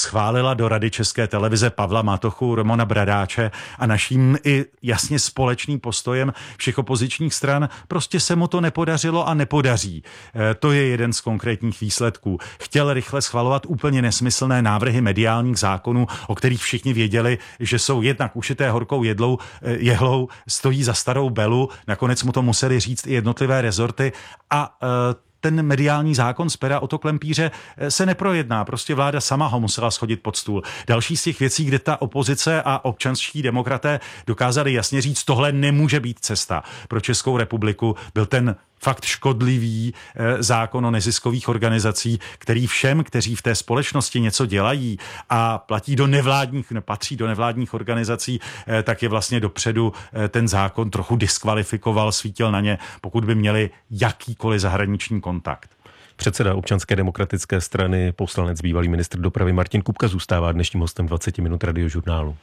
schválila do Rady České televize Pavla Matochu, Romana Bradáče a naším i jasně společným postojem všech opozičních stran prostě se mu to nepodařilo a nepodaří. To je jeden z konkrétních výsledků. Chtěl rychle schvalovat úplně nesmyslné návrhy mediálních zákonů, o kterých všichni věděli, že jsou jednak ušité horkou jehlou, stojí za starou belu, nakonec mu to museli říct i jednotlivé rezorty a ten mediální zákon z pera Otto Klempíře se neprojedná. Prostě vláda sama ho musela shodit pod stůl. Další z těch věcí, kde ta opozice a občanští demokraté dokázali jasně říct, tohle nemůže být cesta pro Českou republiku, byl ten fakt škodlivý zákon o neziskových organizací, který všem, kteří v té společnosti něco dělají a patří do nevládních organizací, tak je vlastně dopředu ten zákon trochu diskvalifikoval, svítil na ně, pokud by měli jakýkoliv zahraniční kontakt. Předseda Občanské demokratické strany, poslanec, bývalý ministr dopravy Martin Kupka zůstává dnešním hostem 20 minut Radiožurnálu.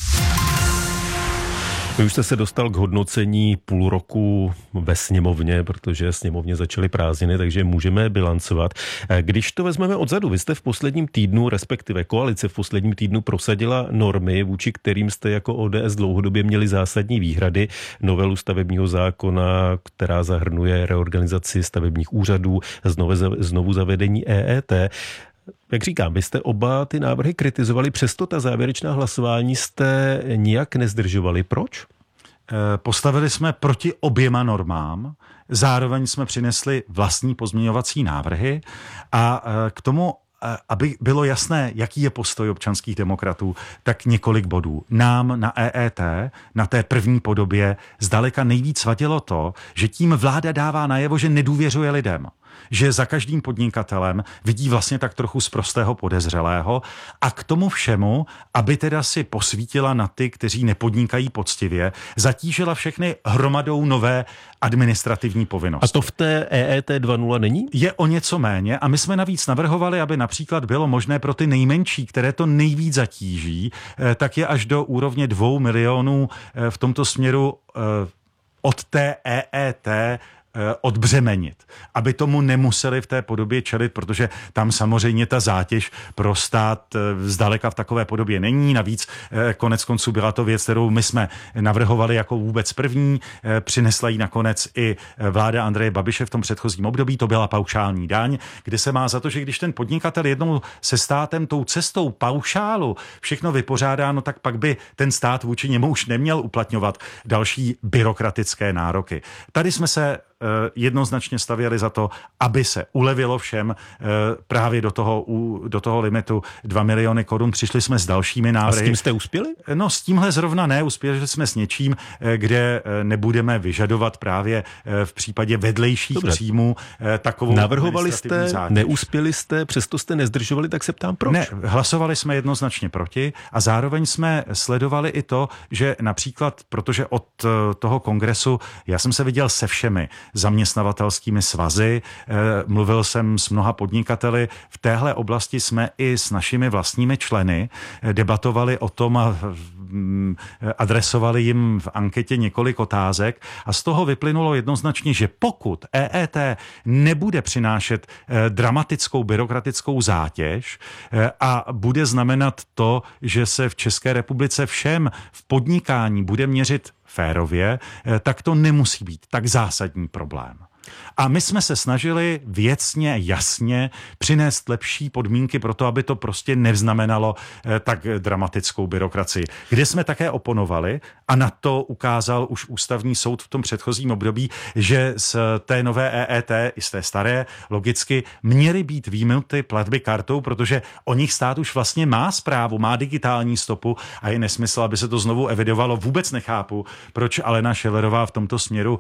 Vy už jste se dostal k hodnocení půl roku ve sněmovně, protože sněmovně začaly prázdniny, takže můžeme bilancovat. Když to vezmeme odzadu, vy jste v posledním týdnu, respektive koalice v posledním týdnu prosadila normy, vůči kterým jste jako ODS dlouhodobě měli zásadní výhrady, novelu stavebního zákona, která zahrnuje reorganizaci stavebních úřadů, znovu zavedení EET. Jak říkám, vy jste oba ty návrhy kritizovali, přesto ta závěrečná hlasování jste nijak nezdržovali. Proč? Postavili jsme proti oběma normám, zároveň jsme přinesli vlastní pozměňovací návrhy a k tomu, aby bylo jasné, jaký je postoj občanských demokratů, tak několik bodů. Nám na EET, na té první podobě, zdaleka nejvíc vadilo to, že tím vláda dává najevo, že nedůvěřuje lidem. Že za každým podnikatelem vidí vlastně tak trochu z prostého podezřelého a k tomu všemu, aby teda si posvítila na ty, kteří nepodnikají poctivě, zatížila všechny hromadou nové administrativní povinnosti. A to v té EET 2.0 není? Je o něco méně a my jsme navíc navrhovali, aby například bylo možné pro ty nejmenší, které to nejvíc zatíží, tak je až do úrovně 2 milionů v tomto směru od té EET odbřemenit, aby tomu nemuseli v té podobě čelit, protože tam samozřejmě ta zátěž pro stát zdaleka v takové podobě není. Navíc konec konců byla to věc, kterou my jsme navrhovali jako vůbec první. Přinesla ji nakonec i vláda Andreje Babiše v tom předchozím období. To byla paušální daň, kde se má za to, že když ten podnikatel jednou se státem tou cestou paušálu všechno vypořádá, no tak pak by ten stát vůči němu už neměl uplatňovat další byrokratické nároky. Tady jsme se jednoznačně stavěli za to, aby se ulevilo všem právě do toho limitu 2 miliony korun. Přišli jsme s dalšími návrhy. A s tím jste uspěli? No s tímhle zrovna ne. Uspěli jsme s něčím, kde nebudeme vyžadovat právě v případě vedlejších příjmů takovou navrhovali jste, zátěž. Neuspěli jste, přesto jste nezdržovali, tak se ptám proč? Ne, hlasovali jsme jednoznačně proti a zároveň jsme sledovali i to, že například, protože od toho kongresu já jsem se viděl se všemi zaměstnavatelskými svazy, mluvil jsem s mnoha podnikateli. V téhle oblasti jsme i s našimi vlastními členy debatovali o tom a adresovali jim v anketě několik otázek a z toho vyplynulo jednoznačně, že pokud EET nebude přinášet dramatickou byrokratickou zátěž a bude znamenat to, že se v České republice všem v podnikání bude měřit férově, tak to nemusí být tak zásadní problém. A my jsme se snažili věcně, jasně přinést lepší podmínky pro to, aby to prostě neznamenalo tak dramatickou byrokracii. Kde jsme také oponovali, a na to ukázal už ústavní soud v tom předchozím období, že z té nové EET i z té staré logicky měly být výjimuty platby kartou, protože o nich stát už vlastně má správu, má digitální stopu a je nesmysl, aby se to znovu evidovalo. Vůbec nechápu, proč Alena Schillerová v tomto směru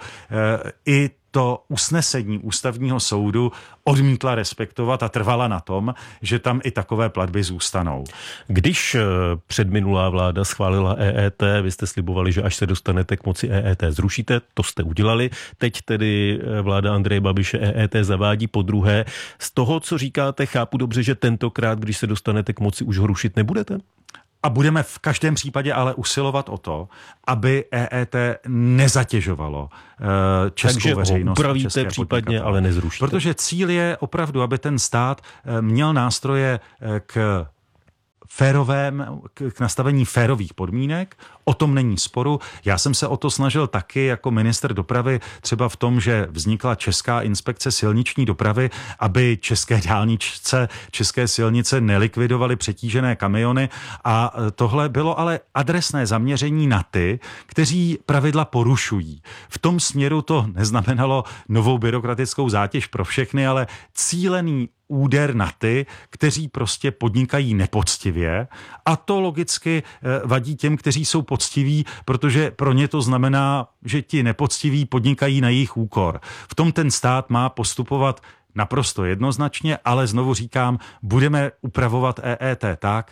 i to usnesení ústavního soudu odmítla respektovat a trvala na tom, že tam i takové platby zůstanou. Když předminulá vláda schválila EET, vy jste slibovali, že až se dostanete k moci EET zrušíte, to jste udělali. Teď tedy vláda Andreje Babiše EET zavádí podruhé. Z toho, co říkáte, chápu dobře, že tentokrát, když se dostanete k moci, už ho rušit nebudete? A budeme v každém případě ale usilovat o to, aby EET nezatěžovalo českou veřejnost. Takže upravíte případně, ale nezrušíte. Protože cíl je opravdu, aby ten stát měl nástroje k k nastavení férových podmínek, o tom není sporu. Já jsem se o to snažil taky jako ministr dopravy, třeba v tom, že vznikla Česká inspekce silniční dopravy, aby české dálnice, české silnice nelikvidovaly přetížené kamiony, a tohle bylo ale adresné zaměření na ty, kteří pravidla porušují. V tom směru to neznamenalo novou byrokratickou zátěž pro všechny, ale cílený úder na ty, kteří prostě podnikají nepoctivě, a to logicky vadí těm, kteří jsou poctiví, protože pro ně to znamená, že ti nepoctiví podnikají na jejich úkor. V tom ten stát má postupovat naprosto jednoznačně, ale znovu říkám, budeme upravovat EET tak,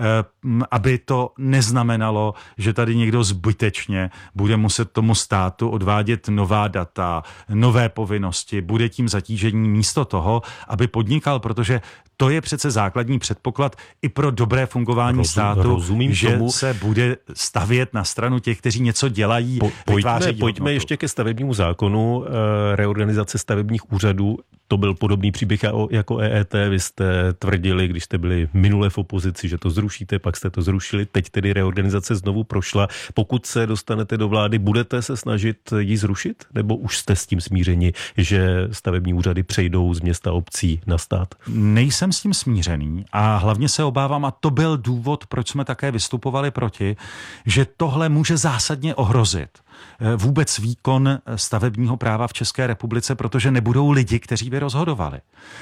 aby to neznamenalo, že tady někdo zbytečně bude muset tomu státu odvádět nová data, nové povinnosti, bude tím zatížení místo toho, aby podnikal, protože to je přece základní předpoklad i pro dobré fungování státu, že tomu se bude stavět na stranu těch, kteří něco dělají. Pojďme ještě ke stavebnímu zákonu, reorganizace stavebních úřadů. To byl podobný příběh jako EET. Vy jste tvrdili, když jste byli minule v opozici, že to zrušíte, pak jste to zrušili. Teď tedy reorganizace znovu prošla. Pokud se dostanete do vlády, budete se snažit ji zrušit? Nebo už jste s tím smířeni, že stavební úřady přejdou z města obcí na stát? Nejsem s tím smířený a hlavně se obávám, a to byl důvod, proč jsme také vystupovali proti, že tohle může zásadně ohrozit vůbec výkon stavebního práva v České republice, protože nebudou lidi, kteří by rozhodovali.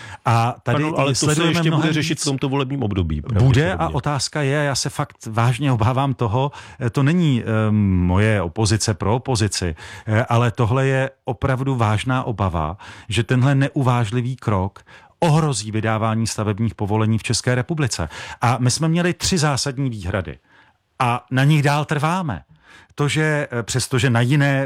A tady ale to se ještě bude řešit v tomto volebním období. Bude, a otázka je, já se fakt vážně obávám toho, to není moje opozice pro opozici, ale tohle je opravdu vážná obava, že tenhle neuvážlivý krok ohrozí vydávání stavebních povolení v České republice. A my jsme měli 3 zásadní výhrady a na nich dál trváme. To, že přestože na jiné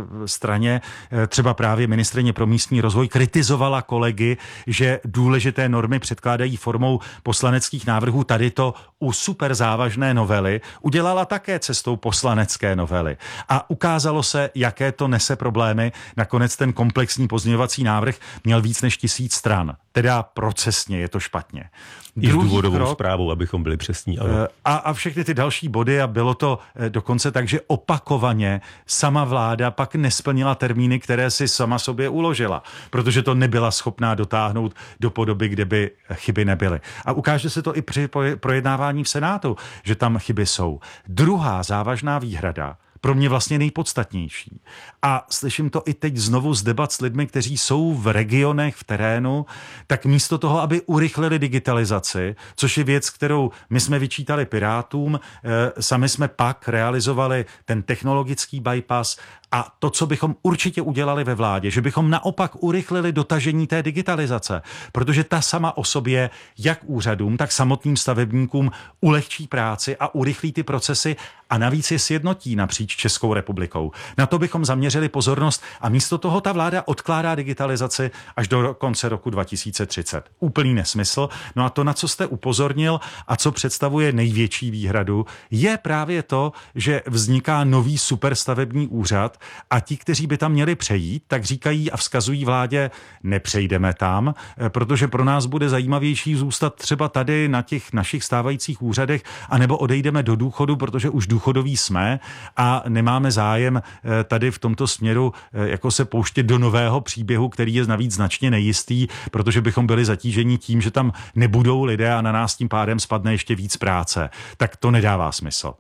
straně třeba právě ministryně pro místní rozvoj kritizovala kolegy, že důležité normy předkládají formou poslaneckých návrhů, tady to u super závažné novely udělala také cestou poslanecké novely. A ukázalo se, jaké to nese problémy. Nakonec ten komplexní pozměňovací návrh měl víc než 1000 stran. Teda procesně je to špatně. I s důvodovou zprávou, abychom byli přesní. Ale... A všechny ty další body, a bylo to dokonce tak, že opakovaně sama vláda pak nesplnila termíny, které si sama sobě uložila, protože to nebyla schopná dotáhnout do podoby, kde by chyby nebyly. A ukáže se to i při projednávání v Senátu, že tam chyby jsou. Druhá závažná výhrada, pro mě vlastně nejpodstatnější. A slyším to i teď znovu z debat s lidmi, kteří jsou v regionech, v terénu, tak místo toho, aby urychlili digitalizaci, což je věc, kterou my jsme vyčítali Pirátům, sami jsme pak realizovali ten technologický bypass, a to, co bychom určitě udělali ve vládě, že bychom naopak urychlili dotažení té digitalizace, protože ta sama o sobě jak úřadům, tak samotným stavebníkům ulehčí práci a urychlí ty procesy a navíc je sjednotí napříč Českou republikou. Na to bychom zaměřili pozornost a místo toho ta vláda odkládá digitalizaci až do konce roku 2030. Úplný nesmysl. No a to, na co jste upozornil a co představuje největší výhradu, je právě to, že vzniká nový superstavební úřad a ti, kteří by tam měli přejít, tak říkají a vzkazují vládě, nepřejdeme tam, protože pro nás bude zajímavější zůstat třeba tady na těch našich stávajících úřadech, anebo odejdeme do důchodu, protože už důchodoví jsme a nemáme zájem tady v tomto směru jako se pouštět do nového příběhu, který je navíc značně nejistý, protože bychom byli zatíženi tím, že tam nebudou lidé a na nás tím pádem spadne ještě víc práce. Tak to nedává smysl.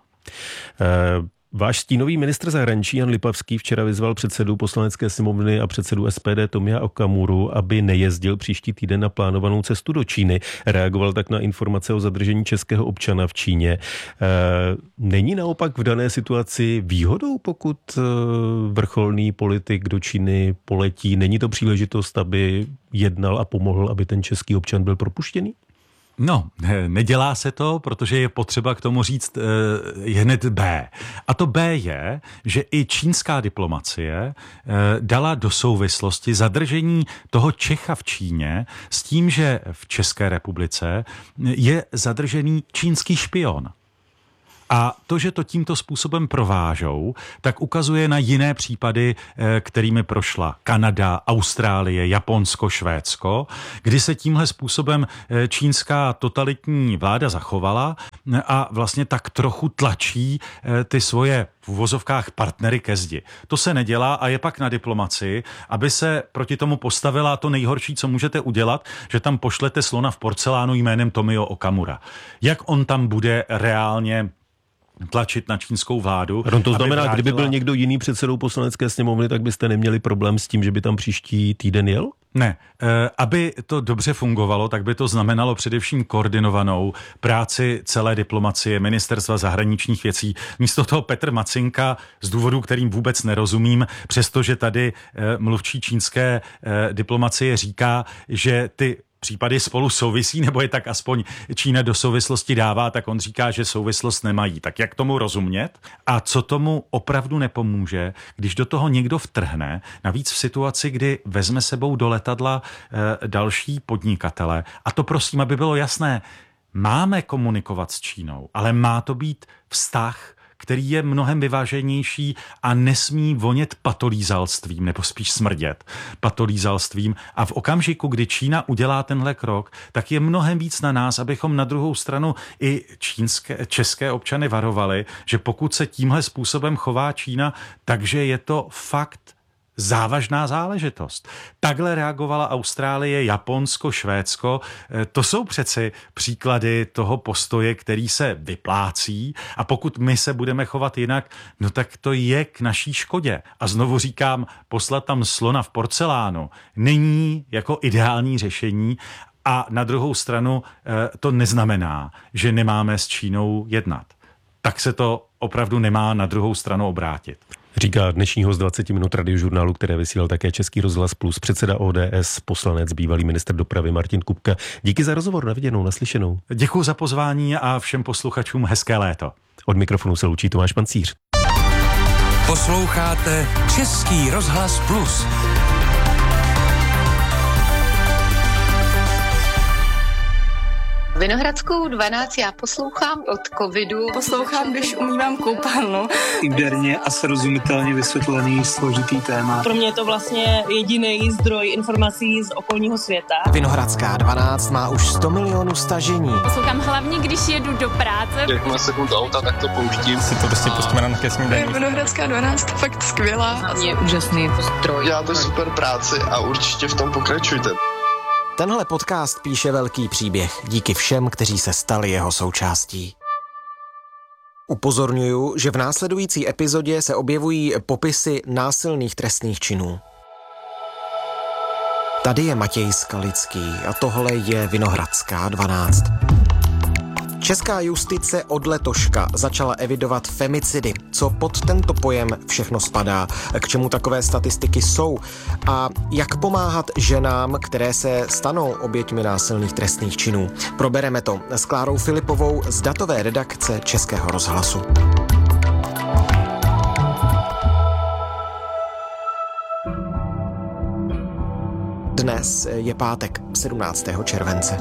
Váš stínový ministr zahraničí Jan Lipavský včera vyzval předsedu Poslanecké sněmovny a předsedu SPD Tomia Okamuru, aby nejezdil příští týden na plánovanou cestu do Číny. Reagoval tak na informace o zadržení českého občana v Číně. Není naopak v dané situaci výhodou, pokud vrcholný politik do Číny poletí? Není to příležitost, aby jednal a pomohl, aby ten český občan byl propuštěný? No, nedělá se to, protože je potřeba k tomu říct hned B. A to B je, že i čínská diplomacie dala do souvislosti zadržení toho Čecha v Číně s tím, že v České republice je zadržený čínský špion. A to, že to tímto způsobem provážou, tak ukazuje na jiné případy, kterými prošla Kanada, Austrálie, Japonsko, Švédsko, kdy se tímhle způsobem čínská totalitní vláda zachovala. a vlastně tak trochu tlačí ty svoje v uvozovkách partnery ke zdi. To se nedělá a je pak na diplomacii, aby se proti tomu postavila. To nejhorší, co můžete udělat, že tam pošlete slona v porcelánu jménem Tomio Okamura. Jak on tam bude reálně tlačit na čínskou vládu. To znamená, kdyby byl někdo jiný předsedou Poslanecké sněmovny, tak byste neměli problém s tím, že by tam příští týden jel? Ne. Aby to dobře fungovalo, tak by to znamenalo především koordinovanou práci celé diplomacie, ministerstva zahraničních věcí. Místo toho Petr Macinka, z důvodů, kterým vůbec nerozumím, přestože tady mluvčí čínské diplomacie říká, že ty případy spolu souvisí, nebo je tak aspoň Čína do souvislosti dává, tak on říká, že souvislost nemají. Tak jak tomu rozumět? A co tomu opravdu nepomůže, když do toho někdo vtrhne, navíc v situaci, kdy vezme sebou do letadla další podnikatele. A to prosím, aby bylo jasné, máme komunikovat s Čínou, ale má to být vztah, který je mnohem vyváženější a nesmí vonět patolízalstvím, nebo spíš smrdět patolízalstvím. A v okamžiku, kdy Čína udělá tenhle krok, tak je mnohem víc na nás, abychom na druhou stranu i české občany varovali, že pokud se tímhle způsobem chová Čína, takže je to fakt závažná záležitost. Takhle reagovala Austrálie, Japonsko, Švédsko. To jsou přeci příklady toho postoje, který se vyplácí a pokud my se budeme chovat jinak, no tak to je k naší škodě. A znovu říkám, poslat tam slona v porcelánu není jako ideální řešení a na druhou stranu to neznamená, že nemáme s Čínou jednat. Tak se to opravdu nemá na druhou stranu obrátit. Říká dnešního z 20 minut radiožurnálu, které vysílal také Český rozhlas Plus, předseda ODS, poslanec, bývalý ministr dopravy Martin Kupka. Díky za rozhovor, na viděnou, naslyšenou. Děkuji za pozvání a všem posluchačům hezké léto. Od mikrofonu se loučí Tomáš Pancíř. Posloucháte Český rozhlas Plus. Vinohradskou 12 já poslouchám od covidu. Poslouchám, když umývám koupelnu. Interně a srozumitelně vysvětlený složitý téma. Pro mě je to vlastně jediný zdroj informací z okolního světa. Vinohradská 12 má už 100 milionů stažení. Poslouchám hlavně, když jedu do práce. Jakmile se do auta, tak to pouštím. Si to prostě pustíme na ke snídani. Vinohradská 12 fakt skvělá. Je úžasný zdroj. Děláte super práci a určitě v tom pokračujte. Tenhle podcast píše velký příběh díky všem, kteří se stali jeho součástí. Upozorňuju, že v následující epizodě se objevují popisy násilných trestných činů. Tady je Matěj Skalický a tohle je Vinohradská 12. Česká justice od letoška začala evidovat femicidy. Co pod tento pojem všechno spadá, k čemu takové statistiky jsou a jak pomáhat ženám, které se stanou oběťmi násilných trestných činů. Probereme to s Klárou Filipovou z datové redakce Českého rozhlasu. Dnes je pátek, 17. července.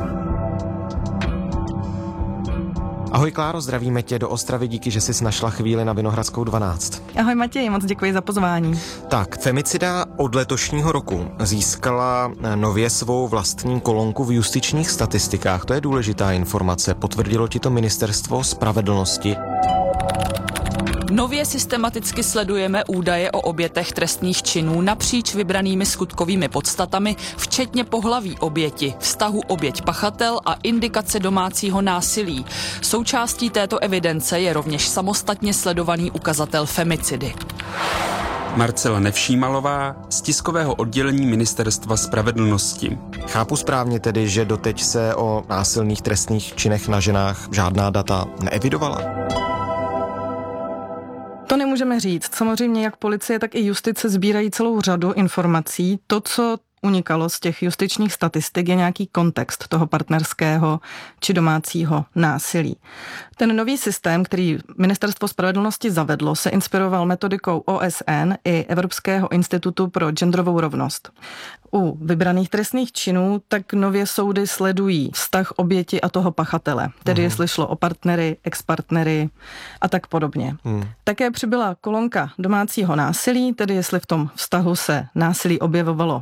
Ahoj Kláro, zdravíme tě do Ostravy, díky, že jsi našla chvíli na Vinohradskou 12. Ahoj Matěj, moc děkuji za pozvání. Tak, femicida od letošního roku získala nově svou vlastní kolonku v justičních statistikách. To je důležitá informace, potvrdilo ti to Ministerstvo spravedlnosti. Nově systematicky sledujeme údaje o obětech trestných činů napříč vybranými skutkovými podstatami, včetně pohlaví oběti, vztahu oběť-pachatel a indikace domácího násilí. Součástí této evidence je rovněž samostatně sledovaný ukazatel femicidy. Marcela Nevšímalová z tiskového oddělení Ministerstva spravedlnosti. Chápu správně tedy, že doteď se o násilných trestných činech na ženách žádná data neevidovala? To nemůžeme říct. Samozřejmě jak policie, tak i justice sbírají celou řadu informací. To, co unikalo z těch justičních statistik, je nějaký kontext toho partnerského či domácího násilí. Ten nový systém, který Ministerstvo spravedlnosti zavedlo, se inspiroval metodikou OSN i Evropského institutu pro genderovou rovnost. U vybraných trestných činů tak nově soudy sledují vztah oběti a toho pachatele, tedy jestli šlo o partnery, expartnery a tak podobně. Také přibyla kolonka domácího násilí, tedy jestli v tom vztahu se násilí objevovalo předtím,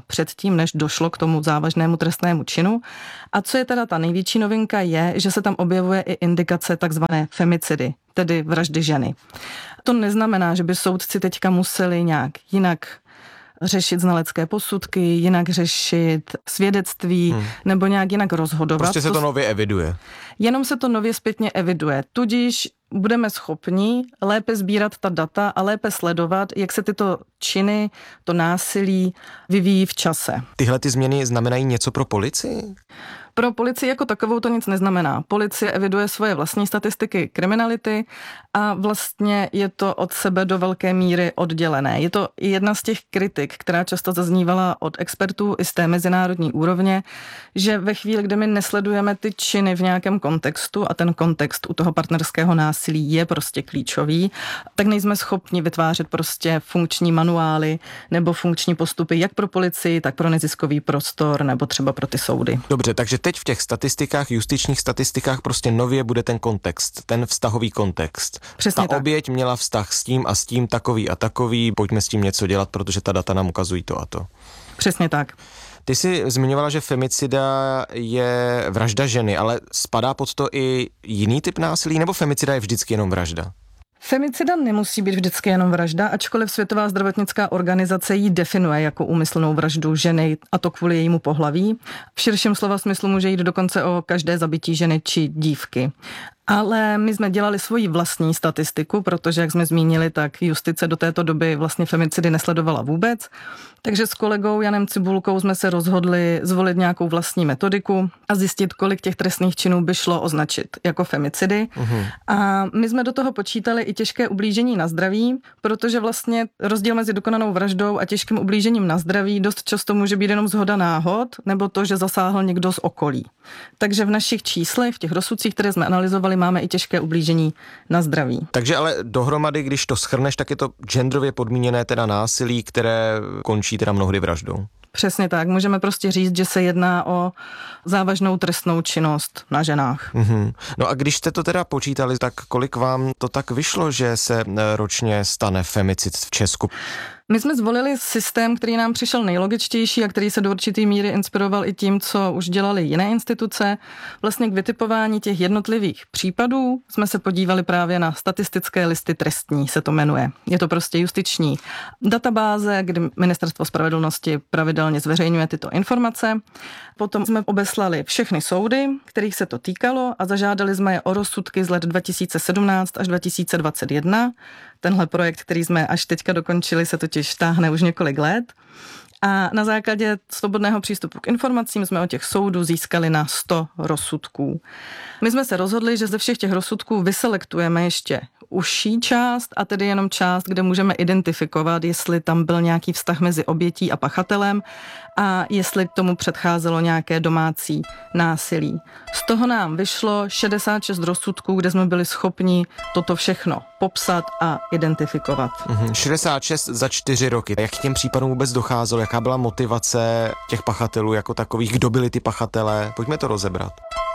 předtím, než došlo k tomu závažnému trestnému činu. A co je teda ta největší novinka je, že se tam objevuje i indikace takzvané femicidy, tedy vraždy ženy. To neznamená, že by soudci teďka museli nějak jinak řešit znalecké posudky, jinak řešit svědectví nebo nějak jinak rozhodovat. Prostě se to nově eviduje. Jenom se to nově zpětně eviduje. Tudíž budeme schopni lépe sbírat ta data a lépe sledovat, jak se tyto činy, to násilí vyvíjí v čase. Tyhle ty změny znamenají něco pro policii? Pro policii jako takovou to nic neznamená. Policie eviduje svoje vlastní statistiky kriminality a vlastně je to od sebe do velké míry oddělené. Je to jedna z těch kritik, která často zaznívala od expertů i z té mezinárodní úrovně, že ve chvíli, kdy my nesledujeme ty činy v nějakém kontextu a ten kontext u toho partnerského násilí je prostě klíčový, tak nejsme schopni vytvářet prostě funkční manuály nebo funkční postupy jak pro policii, tak pro neziskový prostor nebo třeba pro ty soudy. Dobře, takže teď v těch statistikách, justičních statistikách prostě nově bude ten kontext, ten vztahový kontext. Přesně ta oběť měla vztah s tím a s tím, takový a takový, pojďme s tím něco dělat, protože ta data nám ukazují to a to. Přesně tak. Ty jsi zmiňovala, že femicida je vražda ženy, ale spadá pod to i jiný typ násilí, nebo femicida je vždycky jenom vražda? Femicida nemusí být vždycky jenom vražda, ačkoliv Světová zdravotnická organizace ji definuje jako úmyslnou vraždu ženy, a to kvůli jejímu pohlaví. V širším slova smyslu může jít dokonce o každé zabití ženy či dívky. Ale my jsme dělali svoji vlastní statistiku, protože, jak jsme zmínili, tak justice do této doby vlastně femicidy nesledovala vůbec. Takže s kolegou Janem Cibulkou jsme se rozhodli zvolit nějakou vlastní metodiku a zjistit, kolik těch trestných činů by šlo označit jako femicidy. A my jsme do toho počítali i těžké ublížení na zdraví, protože vlastně rozdíl mezi dokonanou vraždou a těžkým ublížením na zdraví dost často může být jenom shoda náhod, nebo to, že zasáhl někdo z okolí. Takže v našich číslech, v těch rozsudcích, které jsme analyzovali, máme i těžké ublížení na zdraví. Takže ale dohromady, když to shrneš, tak je to genderově podmíněné teda násilí, které končí teda mnohdy vraždou. Přesně tak. Můžeme prostě říct, že se jedná o závažnou trestnou činnost na ženách. No a když jste to teda počítali, tak kolik vám to tak vyšlo, že se ročně stane femicid v Česku? My jsme zvolili systém, který nám přišel nejlogičtější a který se do určitý míry inspiroval i tím, co už dělali jiné instituce. Vlastně k vytipování těch jednotlivých případů jsme se podívali právě na statistické listy trestní, se to jmenuje. Je to prostě justiční databáze, kdy Ministerstvo spravedlnosti pravidelně zveřejňuje tyto informace. Potom jsme obeslali všechny soudy, kterých se to týkalo, a zažádali jsme je o rozsudky z let 2017 až 2021. Tenhle projekt, který jsme až teďka dokončili, se totiž táhne už několik let. A na základě svobodného přístupu k informacím jsme od těch soudů získali na 100 rozsudků. My jsme se rozhodli, že ze všech těch rozsudků vyselektujeme ještě užší část, a tedy jenom část, kde můžeme identifikovat, jestli tam byl nějaký vztah mezi obětí a pachatelem a jestli tomu předcházelo nějaké domácí násilí. Z toho nám vyšlo 66 rozsudků, kde jsme byli schopni toto všechno popsat a identifikovat. 66 za 4 roky. Jak k těm případům vůbec docházelo? Jaká byla motivace těch pachatelů jako takových? Kdo byli ty pachatelé? Pojďme to rozebrat.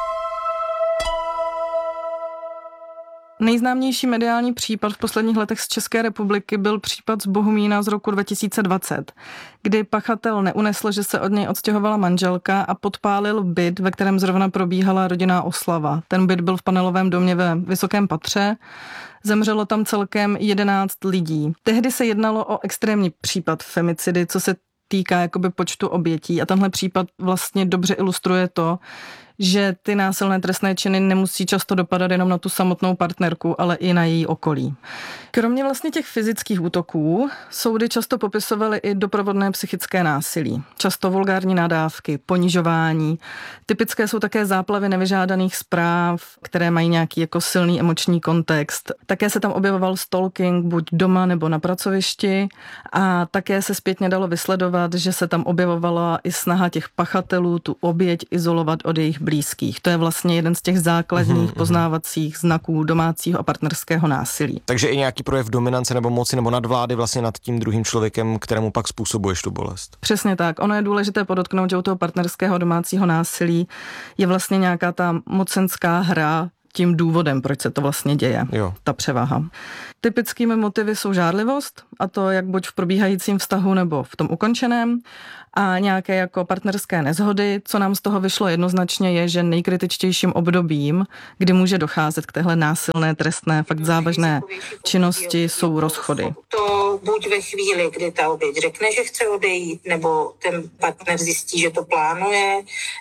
Nejznámější mediální případ v posledních letech z České republiky byl případ z Bohumína z roku 2020, kdy pachatel neunesl, že se od něj odstěhovala manželka a podpálil byt, ve kterém zrovna probíhala rodinná oslava. Ten byt byl v panelovém domě ve vysokém patře. Zemřelo tam celkem 11 lidí. Tehdy se jednalo o extrémní případ femicidy, co se týká jakoby počtu obětí, a tenhle případ vlastně dobře ilustruje to, že ty násilné trestné činy nemusí často dopadat jenom na tu samotnou partnerku, ale i na její okolí. Kromě vlastně těch fyzických útoků soudy často popisovaly i doprovodné psychické násilí. Často vulgární nadávky, ponižování. Typické jsou také záplavy nevyžádaných zpráv, které mají nějaký jako silný emoční kontext. Také se tam objevoval stalking buď doma nebo na pracovišti, a také se zpětně dalo vysledovat, že se tam objevovala i snaha těch pachatelů tu oběť izolovat od jejich blízkých. To je vlastně jeden z těch základních poznávacích znaků domácího a partnerského násilí. Takže i nějaký projev dominance nebo moci nebo nadvlády vlastně nad tím druhým člověkem, kterému pak způsobuješ tu bolest. Přesně tak. Ono je důležité podotknout, že u toho partnerského domácího násilí je vlastně nějaká ta mocenská hra tím důvodem, proč se to vlastně děje, ta převaha. Typickými motivy jsou žárlivost, a to jak buď v probíhajícím vztahu nebo v tom ukončeném, a nějaké jako partnerské neshody. Co nám z toho vyšlo jednoznačně je, že nejkritičtějším obdobím, kdy může docházet k téhle násilné, trestné, fakt závažné činnosti, jsou rozchody. To buď ve chvíli, kdy ta oběť řekne, že chce odejít, nebo ten partner zjistí, že to plánuje,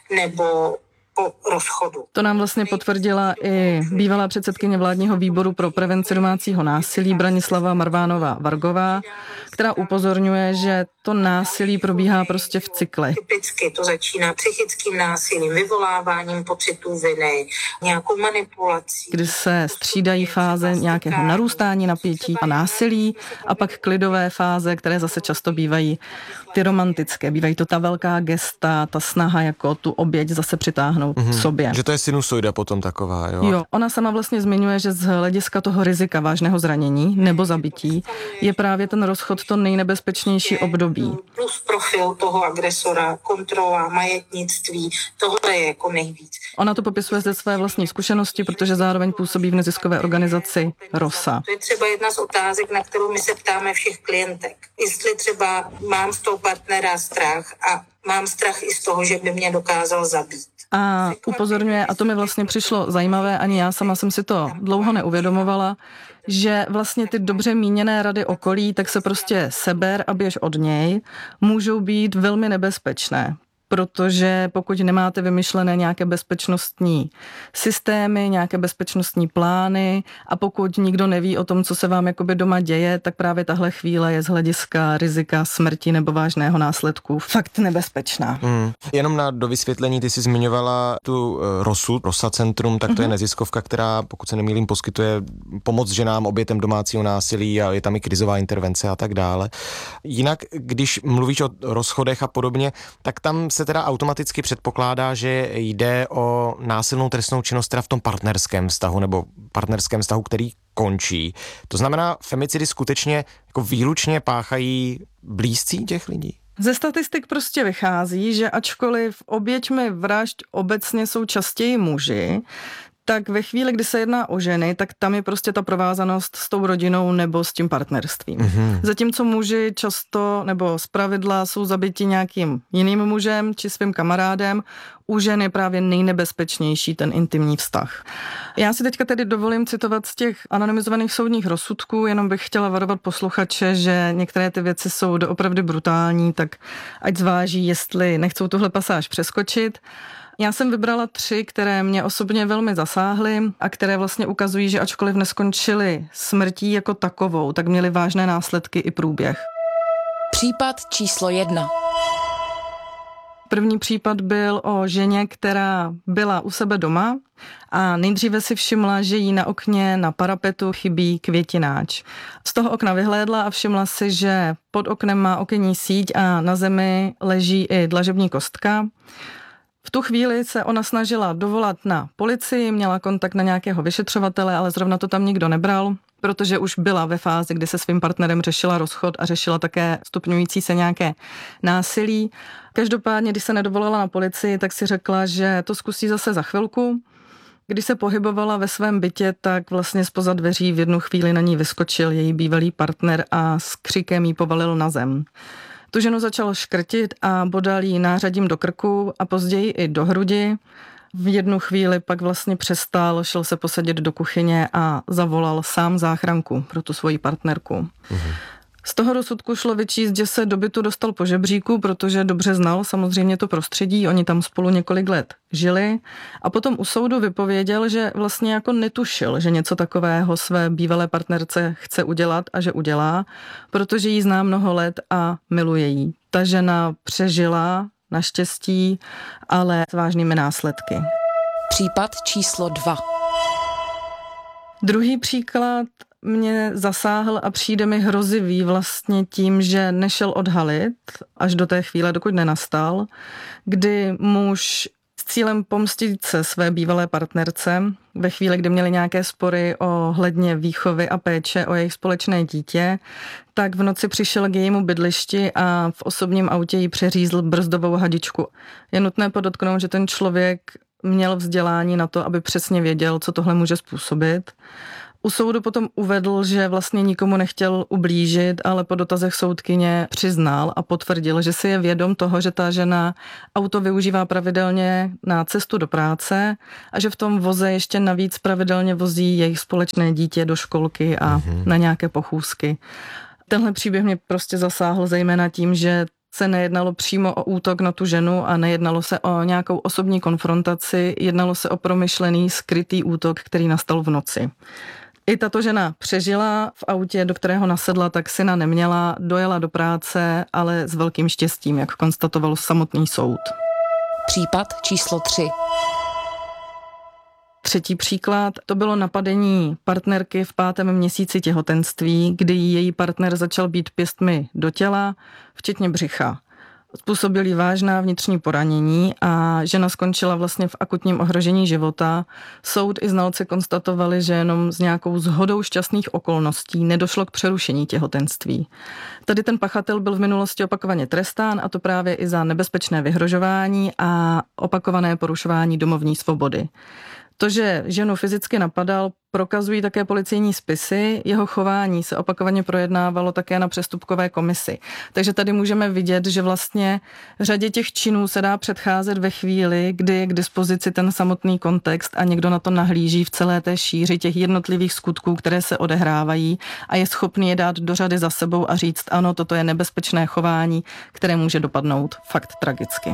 nebo po rozchodu. To nám vlastně potvrdila i bývalá předsedkyně vládního výboru pro prevenci domácího násilí Branislava Marvánová-Vargová, která upozorňuje, že to násilí probíhá prostě v cyklech. Typicky to začíná psychickým násilím, vyvoláváním pocitů viny, nějakou manipulací. Kdy se střídají fáze nějakého narůstání napětí a násilí a pak klidové fáze, které zase často bývají ty romantické. Bývají to ta velká gesta, ta snaha jako tu oběť zase přitáhnout k sobě. Že to je sinusoida potom taková, jo? Jo, ona sama vlastně zmiňuje, že z hlediska toho rizika vážného zranění nebo zabití je právě ten rozchod to nejnebezpečnější období. Plus profil toho agresora, kontrola, majetnictví, tohle je jako nejvíc. Ona to popisuje ze své vlastní zkušenosti, protože zároveň působí v neziskové organizaci ROSA. To je třeba jedna z otázek, na kterou my se ptáme všech klientek. Jestli třeba mám z toho partnera strach a mám strach i z toho, že by mě dokázal zabít. A upozorňuje, a to mi vlastně přišlo zajímavé, ani já sama jsem si to dlouho neuvědomovala, že vlastně ty dobře míněné rady okolí, tak se prostě seber a běž od něj, můžou být velmi nebezpečné. Protože pokud nemáte vymyšlené nějaké bezpečnostní systémy, nějaké bezpečnostní plány a pokud nikdo neví o tom, co se vám jakoby doma děje, tak právě tahle chvíle je z hlediska rizika smrti nebo vážného následku fakt nebezpečná. Jenom na dovysvětlení, ty jsi zmiňovala tu ROSA Centrum, tak to je neziskovka, která, pokud se nemýlím, poskytuje pomoc ženám, obětem domácího násilí a je tam i krizová intervence a tak dále. Jinak, když mluvíš o rozchodech a podobně, tak tam se teda automaticky předpokládá, že jde o násilnou trestnou činnost teda v tom partnerském vztahu nebo partnerském vztahu, který končí. To znamená, femicidy skutečně jako výlučně páchají blízcí těch lidí? Ze statistik prostě vychází, že ačkoliv oběťmi vražd obecně jsou častěji muži, tak ve chvíli, kdy se jedná o ženy, tak tam je prostě ta provázanost s tou rodinou nebo s tím partnerstvím. Zatímco muži často nebo zpravidla jsou zabiti nějakým jiným mužem či svým kamarádem, u žen je právě nejnebezpečnější ten intimní vztah. Já si teďka tedy dovolím citovat z těch anonymizovaných soudních rozsudků, jenom bych chtěla varovat posluchače, že některé ty věci jsou doopravdy brutální, tak ať zváží, jestli nechcou tuhle pasáž přeskočit. Já jsem vybrala 3, které mě osobně velmi zasáhly a které vlastně ukazují, že ačkoliv neskončily smrtí jako takovou, tak měly vážné následky i průběh. Případ číslo 1. První případ byl o ženě, která byla u sebe doma a nejdříve si všimla, že jí na okně na parapetu chybí květináč. Z toho okna vyhlédla a všimla si, že pod oknem má okenní síť a na zemi leží i dlažební kostka. V tu chvíli se ona snažila dovolat na policii, měla kontakt na nějakého vyšetřovatele, ale zrovna to tam nikdo nebral, protože už byla ve fázi, kdy se svým partnerem řešila rozchod a řešila také stupňující se nějaké násilí. Každopádně, když se nedovolala na policii, tak si řekla, že to zkusí zase za chvilku. Když se pohybovala ve svém bytě, tak vlastně zpoza dveří v jednu chvíli na ní vyskočil její bývalý partner a s křikem jí povalil na zem. Tu ženu začal škrtit a bodal jí nářadím do krku a později i do hrudi. V jednu chvíli pak vlastně přestal, šel se posadit do kuchyně a zavolal sám záchranku pro tu svoji partnerku. Z toho rozsudku šlo vyčíst, že se do bytu dostal po žebříku, protože dobře znal samozřejmě to prostředí, oni tam spolu několik let žili a potom u soudu vypověděl, že vlastně jako netušil, že něco takového své bývalé partnerce chce udělat a že udělá, protože jí zná mnoho let a miluje jí. Ta žena přežila, naštěstí, ale s vážnými následky. Případ číslo 2. Druhý příklad mě zasáhl a přijde mi hrozivý vlastně tím, že nešel odhalit až do té chvíle, dokud nenastal, kdy muž s cílem pomstit se své bývalé partnerce ve chvíli, kdy měli nějaké spory ohledně výchovy a péče o jejich společné dítě, tak v noci přišel k jejímu bydlišti a v osobním autě jí přeřízl brzdovou hadičku. Je nutné podotknout, že ten člověk měl vzdělání na to, aby přesně věděl, co tohle může způsobit. U soudu potom uvedl, že vlastně nikomu nechtěl ublížit, ale po dotazech soudkyně přiznal a potvrdil, že si je vědom toho, že ta žena auto využívá pravidelně na cestu do práce a že v tom voze ještě navíc pravidelně vozí jejich společné dítě do školky a na nějaké pochůzky. Tenhle příběh mě prostě zasáhl zejména tím, že se nejednalo přímo o útok na tu ženu a nejednalo se o nějakou osobní konfrontaci, jednalo se o promyšlený, skrytý útok, který nastal v noci. I tato žena přežila v autě, do kterého nasedla, tak syna neměla, dojela do práce, ale s velkým štěstím, jak konstatoval samotný soud. Případ číslo 3. Třetí příklad, to bylo napadení partnerky v 5. měsíci těhotenství, kdy její partner začal bít pěstmi do těla, včetně břicha. Způsobil jí vážná vnitřní poranění a žena skončila vlastně v akutním ohrožení života. Soud i znalci konstatovali, že jenom s nějakou shodou šťastných okolností nedošlo k přerušení těhotenství. Tady ten pachatel byl v minulosti opakovaně trestán, a to právě i za nebezpečné vyhrožování a opakované porušování domovní svobody. To, že ženu fyzicky napadal, prokazují také policejní spisy, jeho chování se opakovaně projednávalo také na přestupkové komisi. Takže tady můžeme vidět, že vlastně řadě těch činů se dá předcházet ve chvíli, kdy je k dispozici ten samotný kontext a někdo na to nahlíží v celé té šíři těch jednotlivých skutků, které se odehrávají a je schopný je dát do řady za sebou a říct, ano, toto je nebezpečné chování, které může dopadnout fakt tragicky.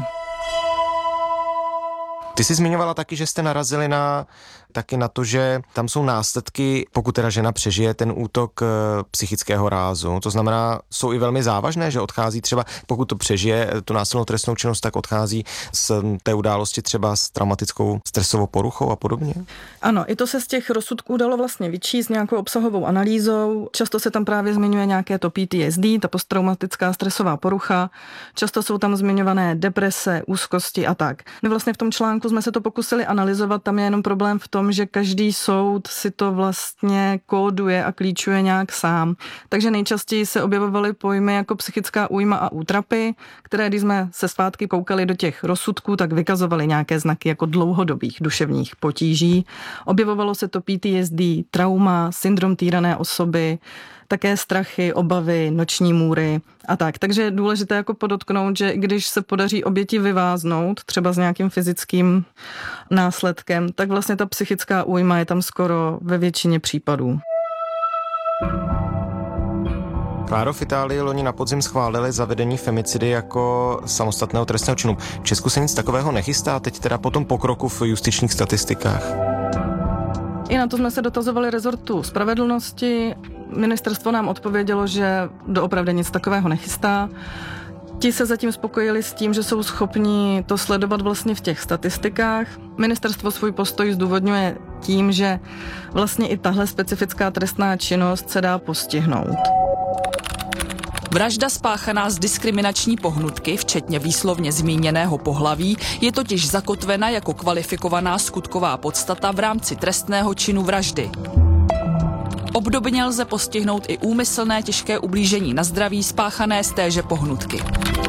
Ty jsi zmiňovala taky, že jste narazili taky na to, že tam jsou následky, pokud teda žena přežije ten útok psychického rázu. To znamená, jsou i velmi závažné, že odchází třeba, pokud to přežije tu násilnou trestnou činnost, tak odchází z té události třeba s traumatickou stresovou poruchou a podobně? Ano, i to se z těch rozsudků dalo vlastně vyčíst nějakou obsahovou analýzou. Často se tam právě zmiňuje nějaké to PTSD, ta posttraumatická stresová porucha. Často jsou tam zmiňované deprese, úzkosti a tak. My vlastně v tom článku jsme se to pokusili analyzovat, tam je jenom problém v tom, že každý soud si to vlastně kóduje a klíčuje nějak sám. Takže nejčastěji se objevovaly pojmy jako psychická újma a útrapy, které, když jsme se zpátky koukali do těch rozsudků, tak vykazovaly nějaké znaky jako dlouhodobých duševních potíží. Objevovalo se to PTSD, trauma, syndrom týrané osoby, také strachy, obavy, noční můry a tak. Takže je důležité jako podotknout, že když se podaří oběti vyváznout, třeba s nějakým fyzickým následkem, tak vlastně ta psychická újma je tam skoro ve většině případů. Kláro, v Itálii loni na podzim schválili zavedení femicidy jako samostatného trestného činu. V Česku se nic takového nechystá, teď teda po tom pokroku v justičních statistikách. I na to jsme se dotazovali rezortu spravedlnosti. Ministerstvo nám odpovědělo, že doopravdy nic takového nechystá. Ti se zatím spokojili s tím, že jsou schopni to sledovat vlastně v těch statistikách. Ministerstvo svůj postoj zdůvodňuje tím, že vlastně i tahle specifická trestná činnost se dá postihnout. Vražda spáchaná z diskriminační pohnutky, včetně výslovně zmíněného pohlaví, je totiž zakotvena jako kvalifikovaná skutková podstata v rámci trestného činu vraždy. Obdobně lze postihnout i úmyslné těžké ublížení na zdraví spáchané z téže pohnutky.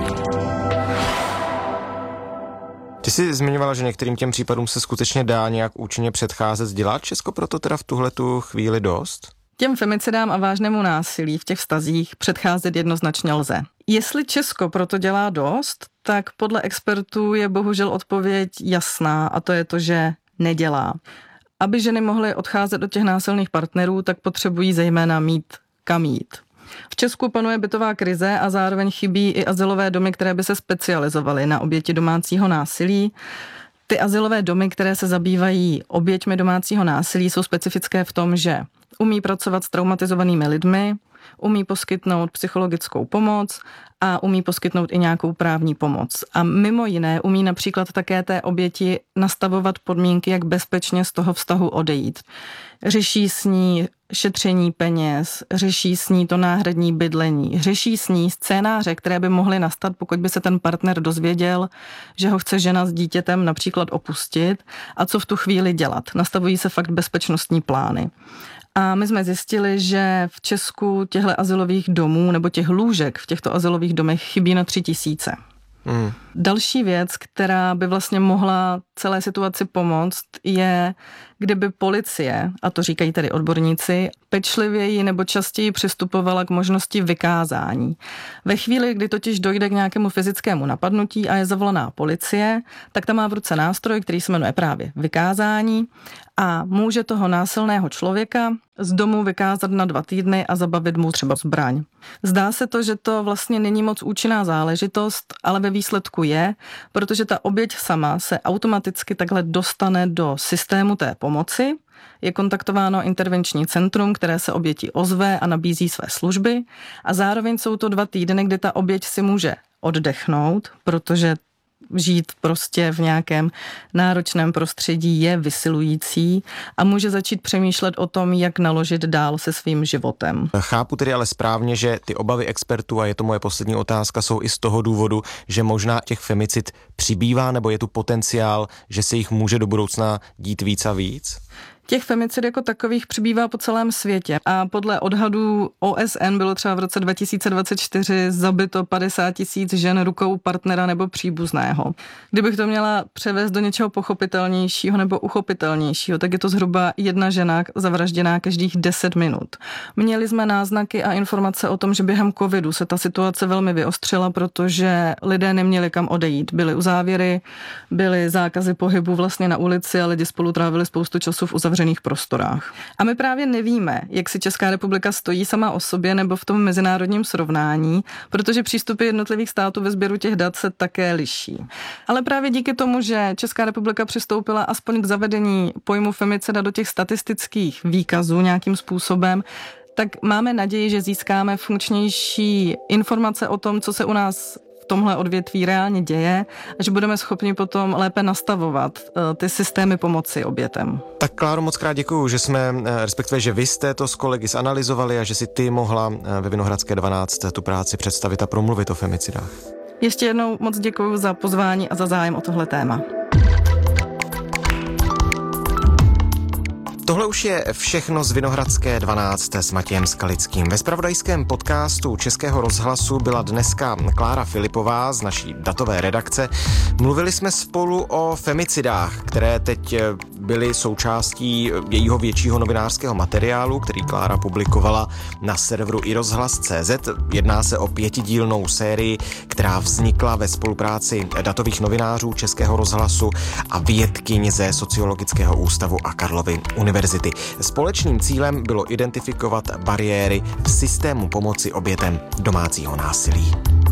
Ty jsi zmiňovala, že některým těm případům se skutečně dá nějak účinně předcházet. Dělá Česko proto teda v tuhletu chvíli dost? Těm femicidám a vážnému násilí v těch vztazích předcházet jednoznačně lze. Jestli Česko proto dělá dost, tak podle expertů je bohužel odpověď jasná, a to je to, že nedělá. Aby ženy mohly odcházet od těch násilných partnerů, tak potřebují zejména mít kam jít. V Česku panuje bytová krize a zároveň chybí i azylové domy, které by se specializovaly na oběti domácího násilí. Ty azylové domy, které se zabývají oběťmi domácího násilí, jsou specifické v tom, že umí pracovat s traumatizovanými lidmi, umí poskytnout psychologickou pomoc a umí poskytnout i nějakou právní pomoc. A mimo jiné umí například také té oběti nastavovat podmínky, jak bezpečně z toho vztahu odejít. Řeší s ní šetření peněz, řeší s ní to náhradní bydlení, řeší s ní scénáře, které by mohly nastat, pokud by se ten partner dozvěděl, že ho chce žena s dítětem například opustit a co v tu chvíli dělat. Nastavují se fakt bezpečnostní plány. A my jsme zjistili, že v Česku těchto azylových domů nebo těch lůžek v těchto azylových domech chybí na 3000. Další věc, která by vlastně mohla celé situaci pomoct, je, kdyby policie, a to říkají tedy odborníci, pečlivěji nebo častěji přistupovala k možnosti vykázání. Ve chvíli, kdy totiž dojde k nějakému fyzickému napadnutí a je zavolaná policie, tak ta má v ruce nástroj, který se jmenuje právě vykázání a může toho násilného člověka z domu vykázat na 2 týdny a zabavit mu třeba zbraň. Zdá se to, že to vlastně není moc účinná záležitost, ale ve výsledku je, protože ta oběť sama se automaticky takhle dostane do systému té pomoci, je kontaktováno intervenční centrum, které se oběti ozve a nabízí své služby a zároveň jsou to 2 týdny, kdy ta oběť si může oddechnout, protože žít prostě v nějakém náročném prostředí je vysilující a může začít přemýšlet o tom, jak naložit dál se svým životem. Chápu tedy ale správně, že ty obavy expertů, a je to moje poslední otázka, jsou i z toho důvodu, že možná těch femicid přibývá, nebo je tu potenciál, že se jich může do budoucna dít víc a víc? Těch femicid jako takových přibývá po celém světě a podle odhadů OSN bylo třeba v roce 2024 zabito 50 000 žen rukou partnera nebo příbuzného. Kdybych to měla převést do něčeho pochopitelnějšího nebo uchopitelnějšího, tak je to zhruba 1 žena zavražděná každých 10 minut. Měli jsme náznaky a informace o tom, že během covidu se ta situace velmi vyostřila, protože lidé neměli kam odejít. Byly uzávěry, byly zákazy pohybu vlastně na ulici a lidi spolu trávili spoustu času v uzavřených prostorách. A my právě nevíme, jak si Česká republika stojí sama o sobě nebo v tom mezinárodním srovnání, protože přístupy jednotlivých států ve sběru těch dat se také liší. Ale právě díky tomu, že Česká republika přistoupila aspoň k zavedení pojmu femicida do těch statistických výkazů nějakým způsobem, tak máme naději, že získáme funkčnější informace o tom, co se u nás v tomhle odvětví reálně děje a že budeme schopni potom lépe nastavovat ty systémy pomoci obětem. Tak Kláro, moc krát děkuju, že jsme, respektive, že vy jste to s kolegy zanalyzovali a že si ty mohla ve Vinohradské 12 tu práci představit a promluvit o femicidách. Ještě jednou moc děkuju za pozvání a za zájem o tohle téma. Tohle už je všechno z Vinohradské 12 s Matějem Skalickým. Ve zpravodajském podcastu Českého rozhlasu byla dneska Klára Filipová z naší datové redakce. Mluvili jsme spolu o femicidách, které teď byly součástí jejího většího novinářského materiálu, který Klára publikovala na serveru iRozhlas.cz. Jedná se o 5dílnou sérii, která vznikla ve spolupráci datových novinářů Českého rozhlasu a vědkyň ze Sociologického ústavu a Karlovy univerzity. Společným cílem bylo identifikovat bariéry v systému pomoci obětem domácího násilí.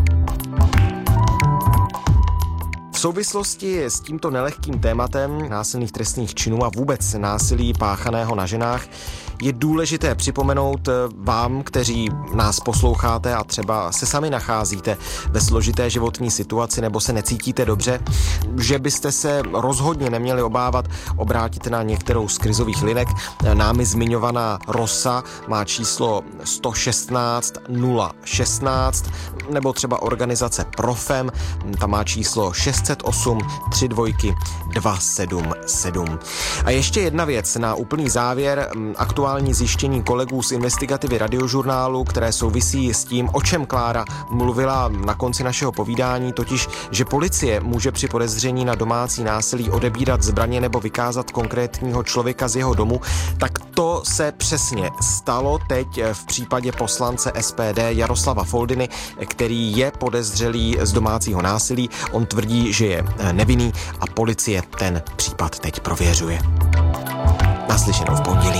V souvislosti s tímto nelehkým tématem násilných trestných činů a vůbec násilí páchaného na ženách je důležité připomenout vám, kteří nás posloucháte a třeba se sami nacházíte ve složité životní situaci nebo se necítíte dobře, že byste se rozhodně neměli obávat obrátit na některou z krizových linek. Námi zmiňovaná ROSA má číslo 116 016 nebo třeba organizace Profem, ta má číslo 608 32 277. A ještě jedna věc na úplný závěr, aktuální zjištění kolegů z investigativy Radiožurnálu, které souvisí s tím, o čem Klára mluvila na konci našeho povídání, totiž, že policie může při podezření na domácí násilí odebírat zbraně nebo vykázat konkrétního člověka z jeho domu, tak to se přesně stalo teď v případě poslance SPD Jaroslava Foldyny, který je podezřelý z domácího násilí. On tvrdí, že je nevinný a policie ten případ teď prověřuje. Naslyšenou v pondělí.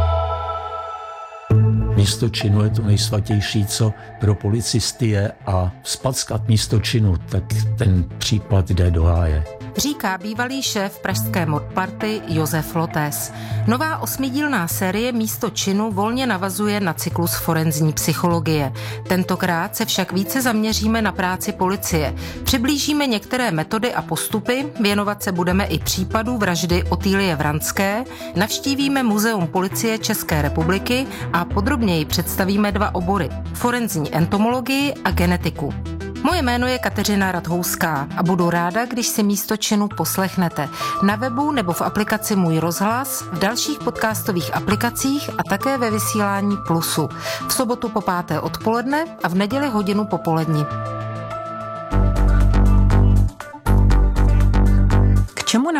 Místo činu je to nejsvatější, co pro policisty je, a zpackat místo činu, tak ten případ jde do háje. Říká bývalý šéf pražské modparty Josef Lotes. Nová 8dílná série Místo činu volně navazuje na cyklus forenzní psychologie. Tentokrát se však více zaměříme na práci policie. Přiblížíme některé metody a postupy, věnovat se budeme i případu vraždy Otýlie Vranské, navštívíme Muzeum policie České republiky a podrobněji představíme 2 obory: forenzní entomologii a genetiku. Moje jméno je Kateřina Radhouská a budu ráda, když si Místo činu poslechnete na webu nebo v aplikaci Můj rozhlas, v dalších podcastových aplikacích a také ve vysílání Plusu. V sobotu po 5. odpoledne a v neděli hodinu popolední.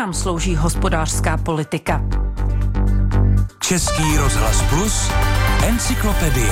nám slouží hospodářská politika. Český rozhlas Plus, encyklopedie.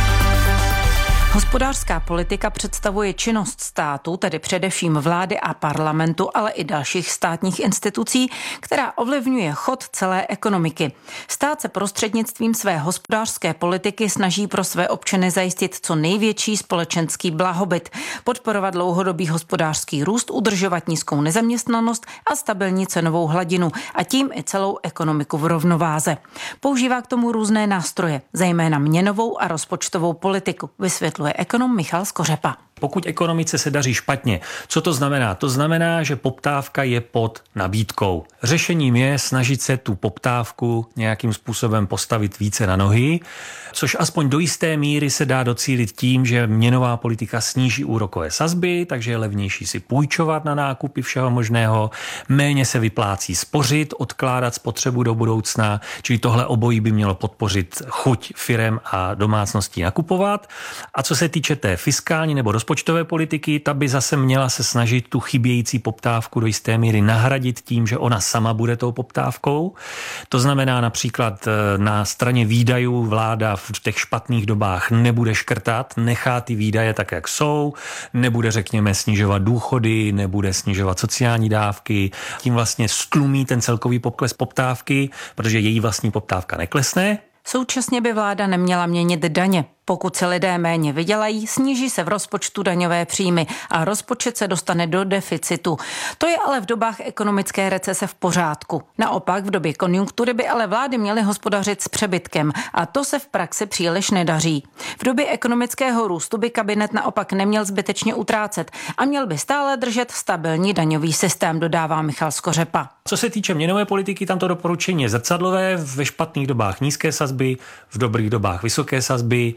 Hospodářská politika představuje činnost státu, tedy především vlády a parlamentu, ale i dalších státních institucí, která ovlivňuje chod celé ekonomiky. Stát se prostřednictvím své hospodářské politiky snaží pro své občany zajistit co největší společenský blahobyt, podporovat dlouhodobý hospodářský růst, udržovat nízkou nezaměstnanost a stabilní cenovou hladinu a tím i celou ekonomiku v rovnováze. Používá k tomu různé nástroje, zejména měnovou a rozpočtovou politiku, vysvětluje ekonom Michal Skořepa. Pokud ekonomice se daří špatně, co to znamená? To znamená, že poptávka je pod nabídkou. Řešením je snažit se tu poptávku nějakým způsobem postavit více na nohy, což aspoň do jisté míry se dá docílit tím, že měnová politika sníží úrokové sazby, takže je levnější si půjčovat na nákupy všeho možného, méně se vyplácí spořit, odkládat spotřebu do budoucna, čili tohle obojí by mělo podpořit chuť firem a domácností nakupovat. A co se týče té fiskální nebo rozpočtové politiky, ta by zase měla se snažit tu chybějící poptávku do jisté míry nahradit tím, že ona sama bude tou poptávkou. To znamená například na straně výdajů vláda v těch špatných dobách nebude škrtat, nechá ty výdaje tak, jak jsou, nebude, řekněme, snižovat důchody, nebude snižovat sociální dávky, tím vlastně stlumí ten celkový pokles poptávky, protože její vlastní poptávka neklesne. Současně by vláda neměla měnit daně. Pokud se lidé méně vydělají, sníží se v rozpočtu daňové příjmy a rozpočet se dostane do deficitu. To je ale v dobách ekonomické recese v pořádku. Naopak v době konjunktury by ale vlády měly hospodařit s přebytkem a to se v praxi příliš nedaří. V době ekonomického růstu by kabinet naopak neměl zbytečně utrácet a měl by stále držet stabilní daňový systém, dodává Michal Skořepa. Co se týče měnové politiky, tam to doporučení je zrcadlové, ve špatných dobách nízké sazby, v dobrých dobách vysoké sazby,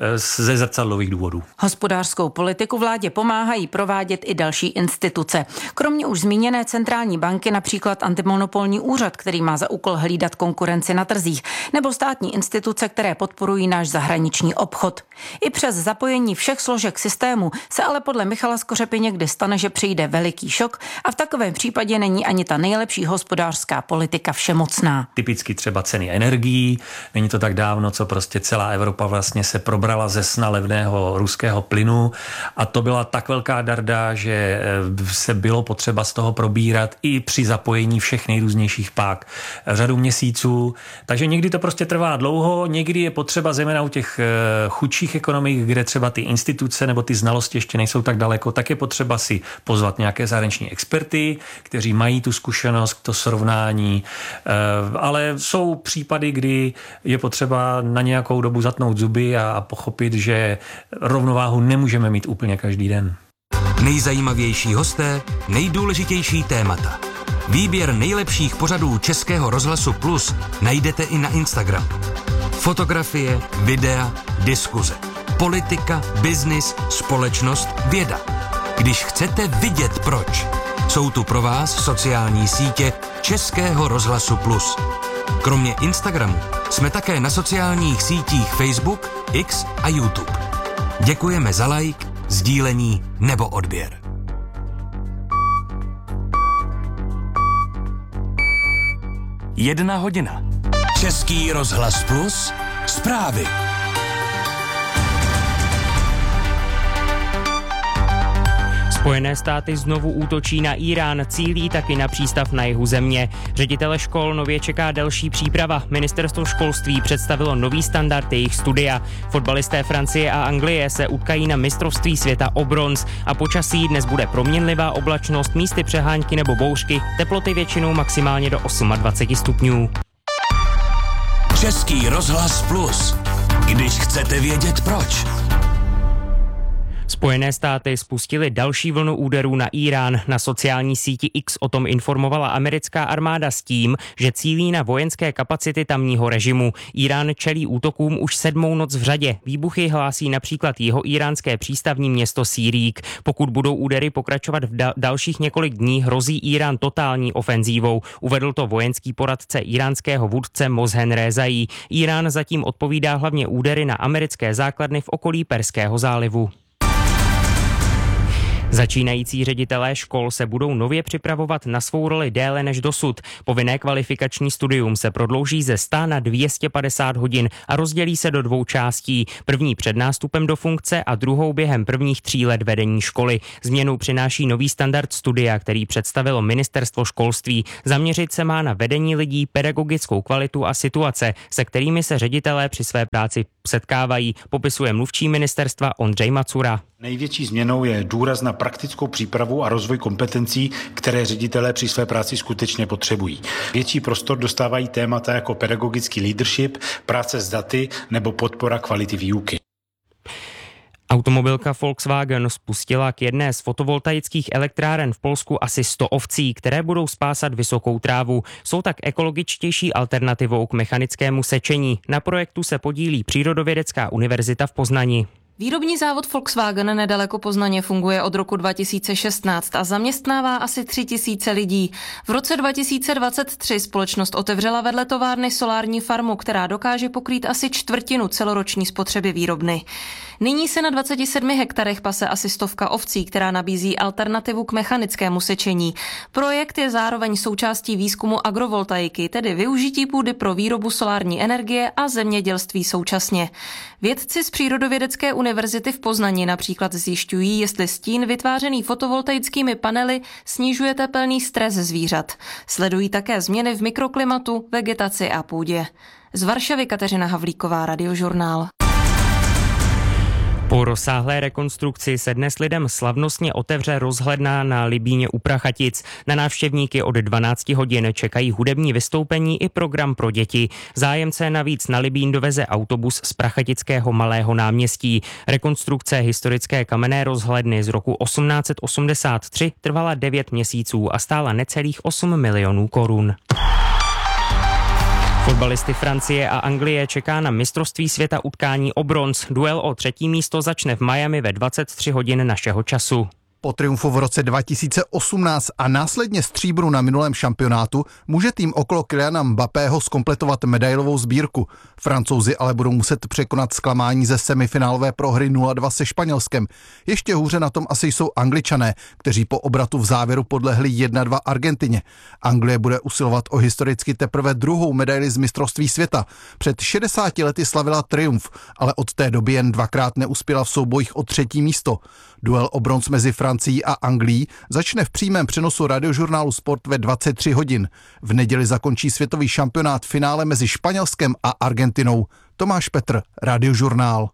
ze zrcadlových důvodů. Hospodářskou politiku vládě pomáhají provádět i další instituce. Kromě už zmíněné centrální banky, například antimonopolní úřad, který má za úkol hlídat konkurenci na trzích, nebo státní instituce, které podporují náš zahraniční obchod. I přes zapojení všech složek systému se ale podle Michala Skořepy někdy stane, že přijde veliký šok a v takovém případě není ani ta nejlepší hospodářská politika všemocná. Typicky třeba ceny energií, není to tak dávno, co prostě celá Evropa vlastně se probrala ze sna levného ruského plynu a to byla tak velká darda, že se bylo potřeba z toho probírat i při zapojení všech nejrůznějších pák řadu měsíců. Takže někdy to prostě trvá dlouho, někdy je potřeba zejména u těch chudších ekonomik, kde třeba ty instituce nebo ty znalosti ještě nejsou tak daleko, tak je potřeba si pozvat nějaké zahraniční experty, kteří mají tu zkušenost, to srovnání, ale jsou případy, kdy je potřeba na nějakou dobu zatnout zuby a pochopit, že rovnováhu nemůžeme mít úplně každý den. Nejzajímavější hosté, nejdůležitější témata. Výběr nejlepších pořadů Českého rozhlasu Plus najdete i na Instagramu. Fotografie, videa, diskuze. Politika, biznis, společnost, věda. Když chcete vidět proč, jsou tu pro vás sociální sítě Českého rozhlasu Plus. Kromě Instagramu jsme také na sociálních sítích Facebook, X a YouTube. Děkujeme za like, sdílení nebo odběr. Jedna hodina. Český rozhlas Plus. Zprávy. Spojené státy znovu útočí na Irán, cílí taky na přístav na jihu země. Ředitele škol nově čeká delší příprava. Ministerstvo školství představilo nový standard jejich studia. Fotbalisté Francie a Anglie se utkají na mistrovství světa o bronz a počasí dnes bude proměnlivá oblačnost, místy přehánky nebo bouřky, teploty většinou maximálně do 28 stupňů. Český rozhlas Plus. Když chcete vědět proč. Spojené státy spustily další vlnu úderů na Irán. Na sociální síti X o tom informovala americká armáda s tím, že cílí na vojenské kapacity tamního režimu. Irán čelí útokům už 7. noc v řadě. Výbuchy hlásí například jihoíránské přístavní město Sírík. Pokud budou údery pokračovat v dalších několik dní, hrozí Irán totální ofenzívou. Uvedl to vojenský poradce iránského vůdce Mohsen Rézaí. Irán zatím odpovídá hlavně údery na americké základny v okolí Perského zálivu. Začínající ředitelé škol se budou nově připravovat na svou roli déle než dosud. Povinné kvalifikační studium se prodlouží ze 100 na 250 hodin a rozdělí se do 2 částí. První před nástupem do funkce a druhou během prvních 3 let vedení školy. Změnu přináší nový standard studia, který představilo Ministerstvo školství. Zaměřit se má na vedení lidí, pedagogickou kvalitu a situace, se kterými se ředitelé při své práci setkávají, popisuje mluvčí ministerstva Ondřej Macura. Největší změnou je důraz na praktickou přípravu a rozvoj kompetencí, které ředitelé při své práci skutečně potřebují. Větší prostor dostávají témata jako pedagogický leadership, práce s daty nebo podpora kvality výuky. Automobilka Volkswagen spustila k jedné z fotovoltaických elektráren v Polsku asi 100 ovcí, které budou spásat vysokou trávu. Jsou tak ekologičtější alternativou k mechanickému sečení. Na projektu se podílí Přírodovědecká univerzita v Poznani. Výrobní závod Volkswagen nedaleko Poznaně funguje od roku 2016 a zaměstnává asi 3000 lidí. V roce 2023 společnost otevřela vedle továrny solární farmu, která dokáže pokrýt asi 1/4 celoroční spotřeby výrobny. Nyní se na 27 hektarech pase asi 100 ovcí, která nabízí alternativu k mechanickému sečení. Projekt je zároveň součástí výzkumu agrovoltaiky, tedy využití půdy pro výrobu solární energie a zemědělství současně. Vědci z Přírodovědecké univerzity v Poznani například zjišťují, jestli stín vytvářený fotovoltaickými panely snižuje tepelný stres zvířat. Sledují také změny v mikroklimatu, vegetaci a půdě. Z Varšavy Kateřina Havlíková, Radiožurnál. Po rozsáhlé rekonstrukci se dnes lidem slavnostně otevře rozhledna na Libíně u Prachatic. Na návštěvníky od 12 hodin čekají hudební vystoupení i program pro děti. Zájemce navíc na Libín doveze autobus z prachatického Malého náměstí. Rekonstrukce historické kamenné rozhledny z roku 1883 trvala 9 měsíců a stála necelých 8 milionů korun. Fotbalisty Francie a Anglie čeká na mistrovství světa utkání o bronz. Duel o 3. místo začne v Miami ve 23 hodin našeho času. Po triumfu v roce 2018 a následně stříbru na minulém šampionátu může tým okolo Kyliana Mbappého zkompletovat medailovou sbírku. Francouzi ale budou muset překonat zklamání ze semifinálové prohry 0-2 se Španělskem. Ještě hůře na tom asi jsou Angličané, kteří po obratu v závěru podlehli 1-2 Argentině. Anglie bude usilovat o historicky teprve 2. medaili z mistrovství světa. Před 60 lety slavila triumf, ale od té doby jen 2krát neuspěla v soubojích o 3. místo. Duel o bronz mezi Francií a Anglií začne v přímém přenosu Radiožurnálu Sport ve 23 hodin. V neděli zakončí světový šampionát finále mezi Španělskem a Argentinou. Tomáš Petr, Radiožurnál.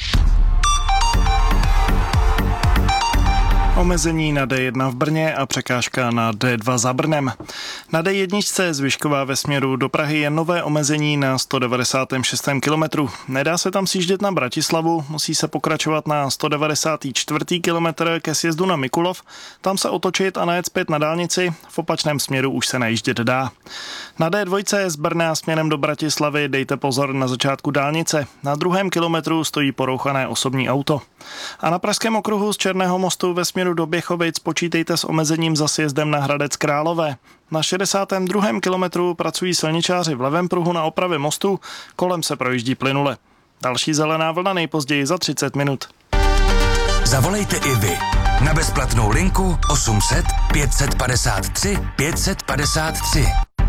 Omezení na D1 v Brně a překážka na D2 za Brnem. Na D1 zvyšková ve směru do Prahy je nové omezení na 196. kilometru. Nedá se tam sjíždět na Bratislavu, musí se pokračovat na 194. kilometr ke sjezdu na Mikulov, tam se otočit a najet zpět na dálnici, v opačném směru už se najíždět dá. Na D2 z Brna směrem do Bratislavy dejte pozor na začátku dálnice, na 2. kilometru stojí porouchané osobní auto. A na Pražském okruhu z Černého mostu ve směru do Běchovic počítejte s omezením za sjezdem na Hradec Králové. Na 62. kilometru pracují silničáři v levém pruhu na opravě mostu, kolem se projíždí plynule. Další zelená vlna nejpozději za 30 minut. Zavolejte i vy na bezplatnou linku 800 553 553.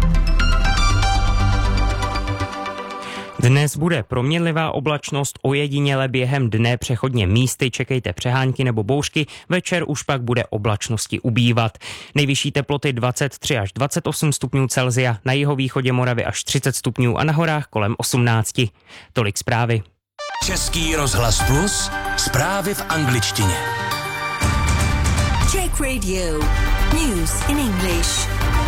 Dnes bude proměnlivá oblačnost, ojediněle během dne přechodně místy, čekejte přehánky nebo bouřky, večer už pak bude oblačnosti ubývat. Nejvyšší teploty 23 až 28 stupňů Celsia, na jihovýchodě Moravy až 30 stupňů a na horách kolem 18. Tolik zprávy. Český rozhlas Plus, zprávy v angličtině. Czech Radio, news in English.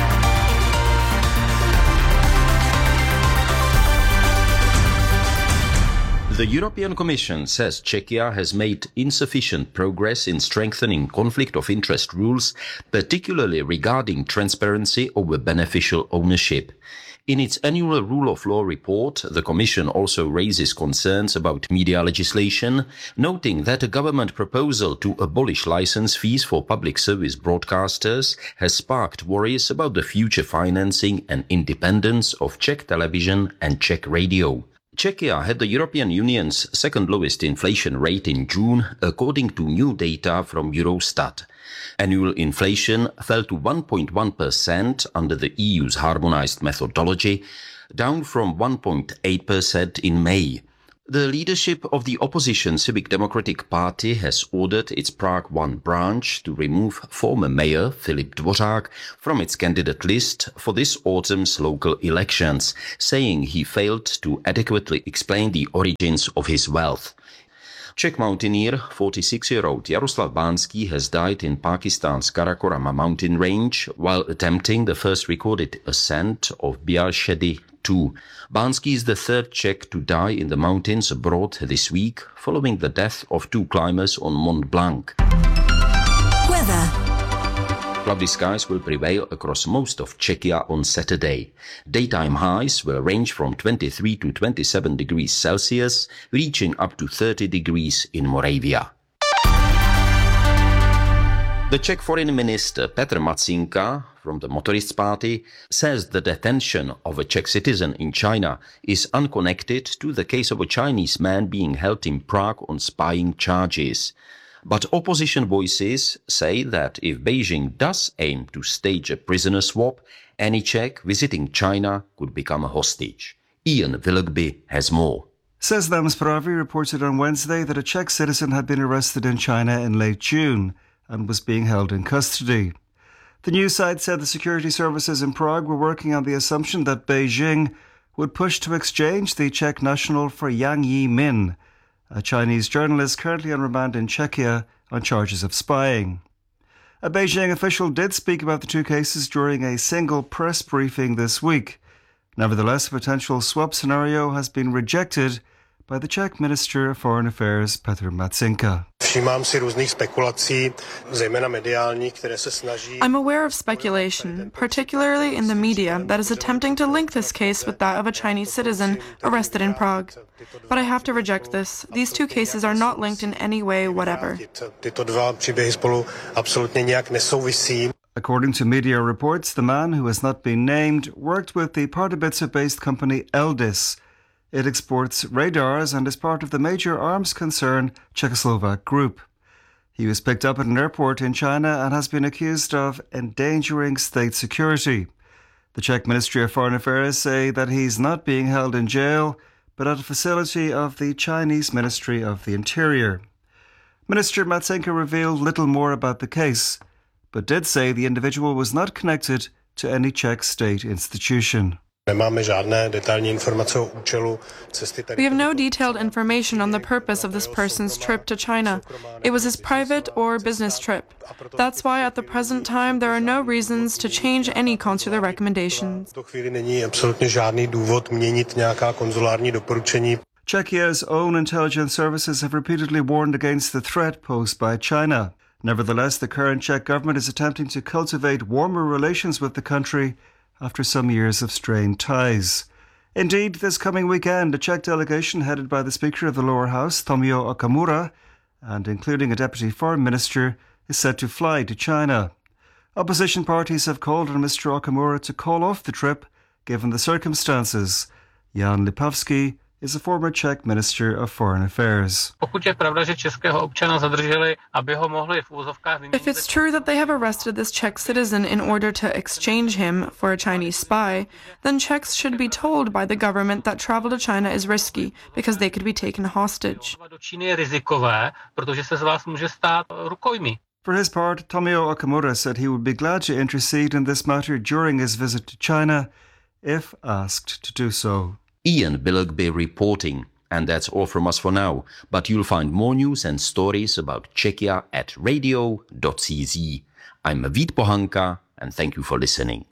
The European Commission says Czechia has made insufficient progress in strengthening conflict of interest rules, particularly regarding transparency over beneficial ownership. In its annual Rule of Law report, the Commission also raises concerns about media legislation, noting that a government proposal to abolish license fees for public service broadcasters has sparked worries about the future financing and independence of Czech television and Czech radio. Czechia had the European Union's second lowest inflation rate in June, according to new data from Eurostat. Annual inflation fell to 1.1% under the EU's harmonized methodology, down from 1.8% in May. The leadership of the opposition Civic Democratic Party has ordered its Prague 1 branch to remove former mayor Filip Dvořák from its candidate list for this autumn's local elections, saying he failed to adequately explain the origins of his wealth. Czech mountaineer 46-year-old Jaroslav Bánský has died in Pakistan's Karakoram mountain range while attempting the first recorded ascent of Bialshedy 2. Bánský is the third Czech to die in the mountains abroad this week, following the death of 2 climbers on Mont Blanc. Weather. Cloudy skies will prevail across most of Czechia on Saturday. Daytime highs will range from 23 to 27 degrees Celsius, reaching up to 30 degrees in Moravia. The Czech Foreign Minister Petr Matsinka from the Motorists Party says the detention of a Czech citizen in China is unconnected to the case of a Chinese man being held in Prague on spying charges. But opposition voices say that if Beijing does aim to stage a prisoner swap, any Czech visiting China could become a hostage. Ian Willoughby has more. Seznam Zprávy reported on Wednesday that a Czech citizen had been arrested in China in late June and was being held in custody. The news site said the security services in Prague were working on the assumption that Beijing would push to exchange the Czech national for Yang Yi-min, a Chinese journalist currently on remand in Czechia on charges of spying. A Beijing official did speak about the 2 cases during a single press briefing this week. Nevertheless, a potential swap scenario has been rejected by the Czech Minister of Foreign Affairs Petr Matsinka. I'm aware of speculation, particularly in the media, that is attempting to link this case with that of a Chinese citizen arrested in Prague. But I have to reject this. These 2 cases are not linked in any way whatever. According to media reports, the man, who has not been named, worked with the Pardubice-based company Eldis. It exports radars and is part of the major arms concern Czechoslovak Group. He was picked up at an airport in China and has been accused of endangering state security. The Czech Ministry of Foreign Affairs say that he's not being held in jail, but at a facility of the Chinese Ministry of the Interior. Minister Matsinka revealed little more about the case, but did say the individual was not connected to any Czech state institution. We have no detailed information on the purpose of this person's trip to China. It was his private or business trip. That's why at the present time there are no reasons to change any consular recommendations. Czechia's own intelligence services have repeatedly warned against the threat posed by China. Nevertheless, the current Czech government is attempting to cultivate warmer relations with the country after some years of strained ties. Indeed, this coming weekend, a Czech delegation headed by the Speaker of the Lower House, Tomio Okamura, and including a Deputy Foreign Minister, is set to fly to China. Opposition parties have called on Mr. Okamura to call off the trip, given the circumstances. Jan Lipavsky is a former Czech Minister of Foreign Affairs. If it's true that they have arrested this Czech citizen in order to exchange him for a Chinese spy, then Czechs should be told by the government that travel to China is risky because they could be taken hostage. For his part, Tomio Okamura said he would be glad to intercede in this matter during his visit to China, if asked to do so. Ian Willoughby reporting. And that's all from us for now. But you'll find more news and stories about Czechia at radio.cz. I'm Vít Pohanka and thank you for listening.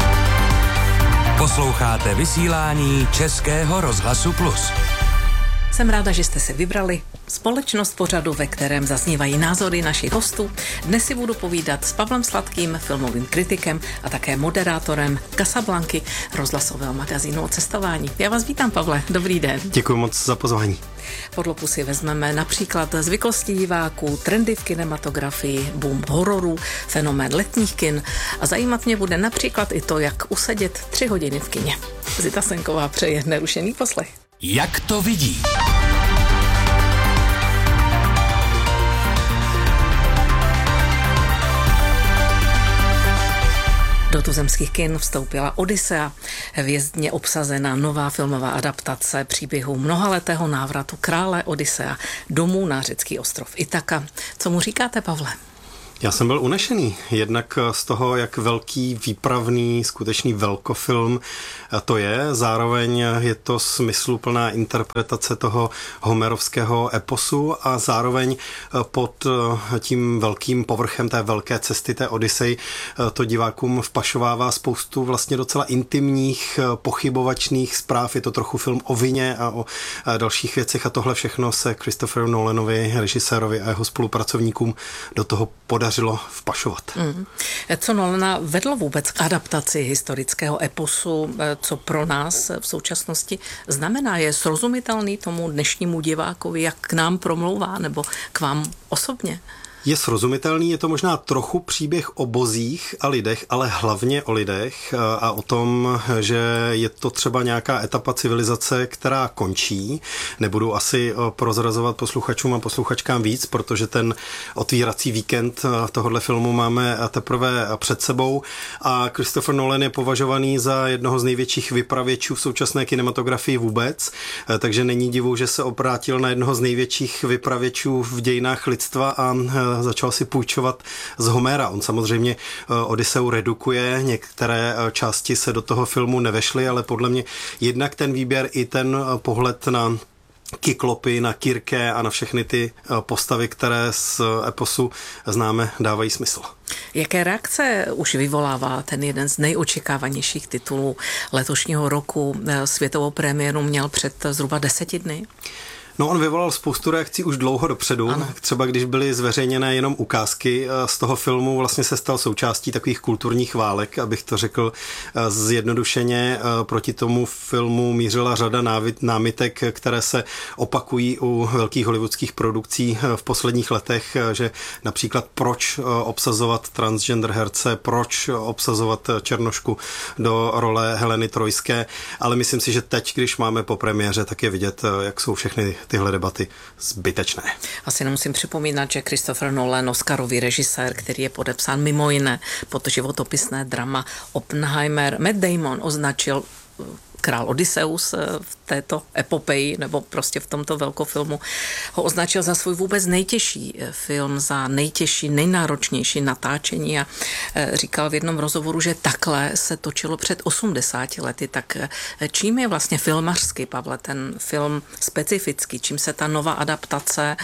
Posloucháte vysílání Českého rozhlasu Plus. Jsem ráda, že jste si vybrali společnost pořadu, ve kterém zaznívají názory našich hostů. Dnes si budu povídat s Pavlem Sladkým, filmovým kritikem a také moderátorem Casablanky, rozhlasového magazínu o cestování. Já vás vítám, Pavle. Dobrý den. Děkuji moc za pozvání. Pod lupu si vezmeme například zvyklosti diváků, trendy v kinematografii, boom hororů, fenomén letních kin a zajímat mě bude například i to, jak usedět 3 hodiny v kině. Zita Senková přeje nerušený poslech. Jak to vidí? Do tuzemských kin vstoupila Odyssea, hvězdně obsazená nová filmová adaptace příběhu mnohaletého návratu krále Odyssea domů na řecký ostrov Itaka. Co mu říkáte, Pavle? Já jsem byl unešený, jednak z toho, jak velký, výpravný, skutečný velkofilm to je. Zároveň je to smysluplná interpretace toho homerovského eposu a zároveň pod tím velkým povrchem té velké cesty, té Odyssey, to divákům vpašovává spoustu vlastně docela intimních, pochybovačných zpráv. Je to trochu film o vině a o dalších věcech a tohle všechno se Christopheru Nolanovi, režisérovi a jeho spolupracovníkům do toho podařilo vpašovat. Co Nolana vedlo vůbec k adaptaci historického eposu, co pro nás v současnosti znamená? Je srozumitelný tomu dnešnímu divákovi, jak k nám promlouvá, nebo k vám osobně? Je srozumitelný, je to možná trochu příběh o bozích a lidech, ale hlavně o lidech a o tom, že je to třeba nějaká etapa civilizace, která končí. Nebudu asi prozrazovat posluchačům a posluchačkám víc, protože ten otvírací víkend tohohle filmu máme teprve před sebou a Christopher Nolan je považovaný za jednoho z největších vypravěčů v současné kinematografii vůbec, takže není divu, že se obrátil na jednoho z největších vypravěčů v dějinách lidstva a začal si půjčovat z Homera. On samozřejmě Odysseu redukuje, některé části se do toho filmu nevešly, ale podle mě jednak ten výběr i ten pohled na Kyklopy, na Kirke a na všechny ty postavy, které z eposu známe, dávají smysl. Jaké reakce už vyvolává ten jeden z nejočekávanějších titulů letošního roku? Světovou premiéru měl před zhruba 10 dny. No, on vyvolal spoustu reakcí už dlouho dopředu. Ano. Třeba když byly zveřejněné jenom ukázky z toho filmu, vlastně se stal součástí takových kulturních válek, abych to řekl zjednodušeně. Proti tomu filmu mířila řada námitek, které se opakují u velkých hollywoodských produkcí v posledních letech, že například proč obsazovat transgender herce, proč obsazovat černošku do role Heleny Trojské, ale myslím si, že teď, když máme po premiéře, tak je vidět, jak jsou všechny tyhle debaty zbytečné. Asi nemusím připomínat, že Christopher Nolan, oscarový režisér, který je podepsán mimo jiné pod životopisné drama Oppenheimer, Matt Damon označil král Odysseus v této epopeji, nebo prostě v tomto velkofilmu, ho označil za svůj vůbec nejtěžší film, za nejtěžší, nejnáročnější natáčení a říkal v jednom rozhovoru, že takhle se točilo před 80 lety. Tak čím je vlastně filmařsky, Pavle, ten film specifický, čím se ta nová adaptace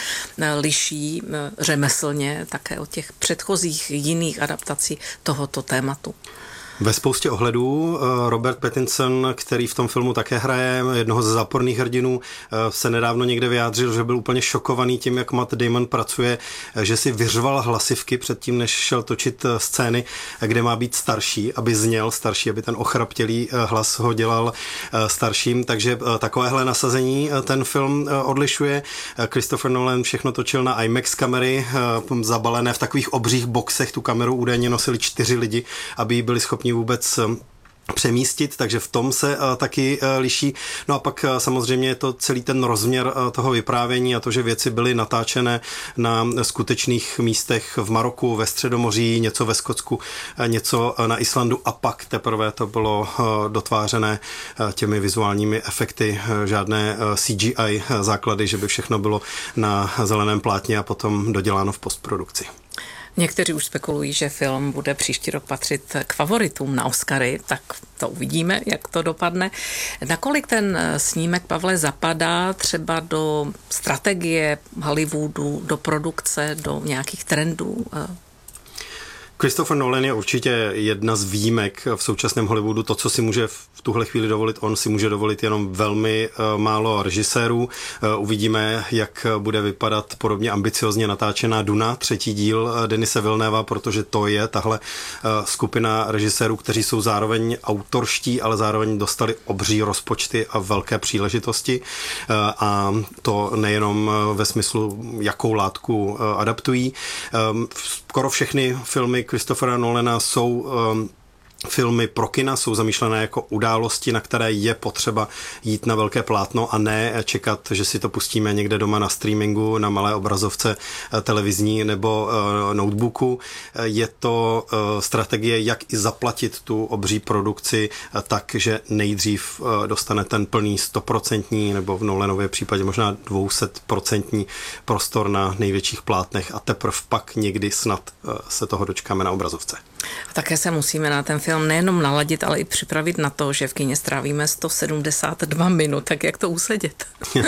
liší řemeslně také od těch předchozích jiných adaptací tohoto tématu? Ve spoustě ohledů Robert Pattinson, který v tom filmu také hraje jednoho ze záporných hrdinů, se nedávno někde vyjádřil, že byl úplně šokovaný tím, jak Matt Damon pracuje, že si vyřval hlasivky předtím, než šel točit scény, kde má být starší, aby zněl starší, aby ten ochraptělý hlas ho dělal starším, takže takovéhle nasazení ten film odlišuje. Christopher Nolan všechno točil na IMAX kamery, zabalené v takových obřích boxech, tu kameru údajně nosili 4 lidi, aby ji byli schopni vůbec přemístit, takže v tom se taky liší. No a pak samozřejmě je to celý ten rozměr toho vyprávění a to, že věci byly natáčené na skutečných místech v Maroku, ve Středomoří, něco ve Skotsku, něco na Islandu a pak teprve to bylo dotvářené těmi vizuálními efekty, žádné CGI základy, že by všechno bylo na zeleném plátně a potom doděláno v postprodukci. Někteří už spekulují, že film bude příští rok patřit k favoritům na Oscary, tak to uvidíme, jak to dopadne. Nakolik ten snímek, Pavle, zapadá třeba do strategie Hollywoodu, do produkce, do nějakých trendů? Christopher Nolan je určitě jedna z výjimek v současném Hollywoodu. To, co si může v tuhle chvíli dovolit, on si může dovolit jenom velmi málo režisérů. Uvidíme, jak bude vypadat podobně ambiciozně natáčená Duna, 3. díl Denise Villeneuva, protože to je tahle skupina režisérů, kteří jsou zároveň autorští, ale zároveň dostali obří rozpočty a velké příležitosti. A to nejenom ve smyslu, jakou látku adaptují. Skoro všechny filmy Christophera Nolana jsou filmy pro kina, jsou zamýšlené jako události, na které je potřeba jít na velké plátno a ne čekat, že si to pustíme někde doma na streamingu, na malé obrazovce televizní nebo notebooku. Je to strategie, jak i zaplatit tu obří produkci tak, že nejdřív dostane ten plný 100% nebo v Nolanově případě možná 200% prostor na největších plátnech a teprve pak někdy snad se toho dočkáme na obrazovce. A také se musíme na ten film nejenom naladit, ale i připravit na to, že v kině strávíme 172 minut, tak jak to usedět?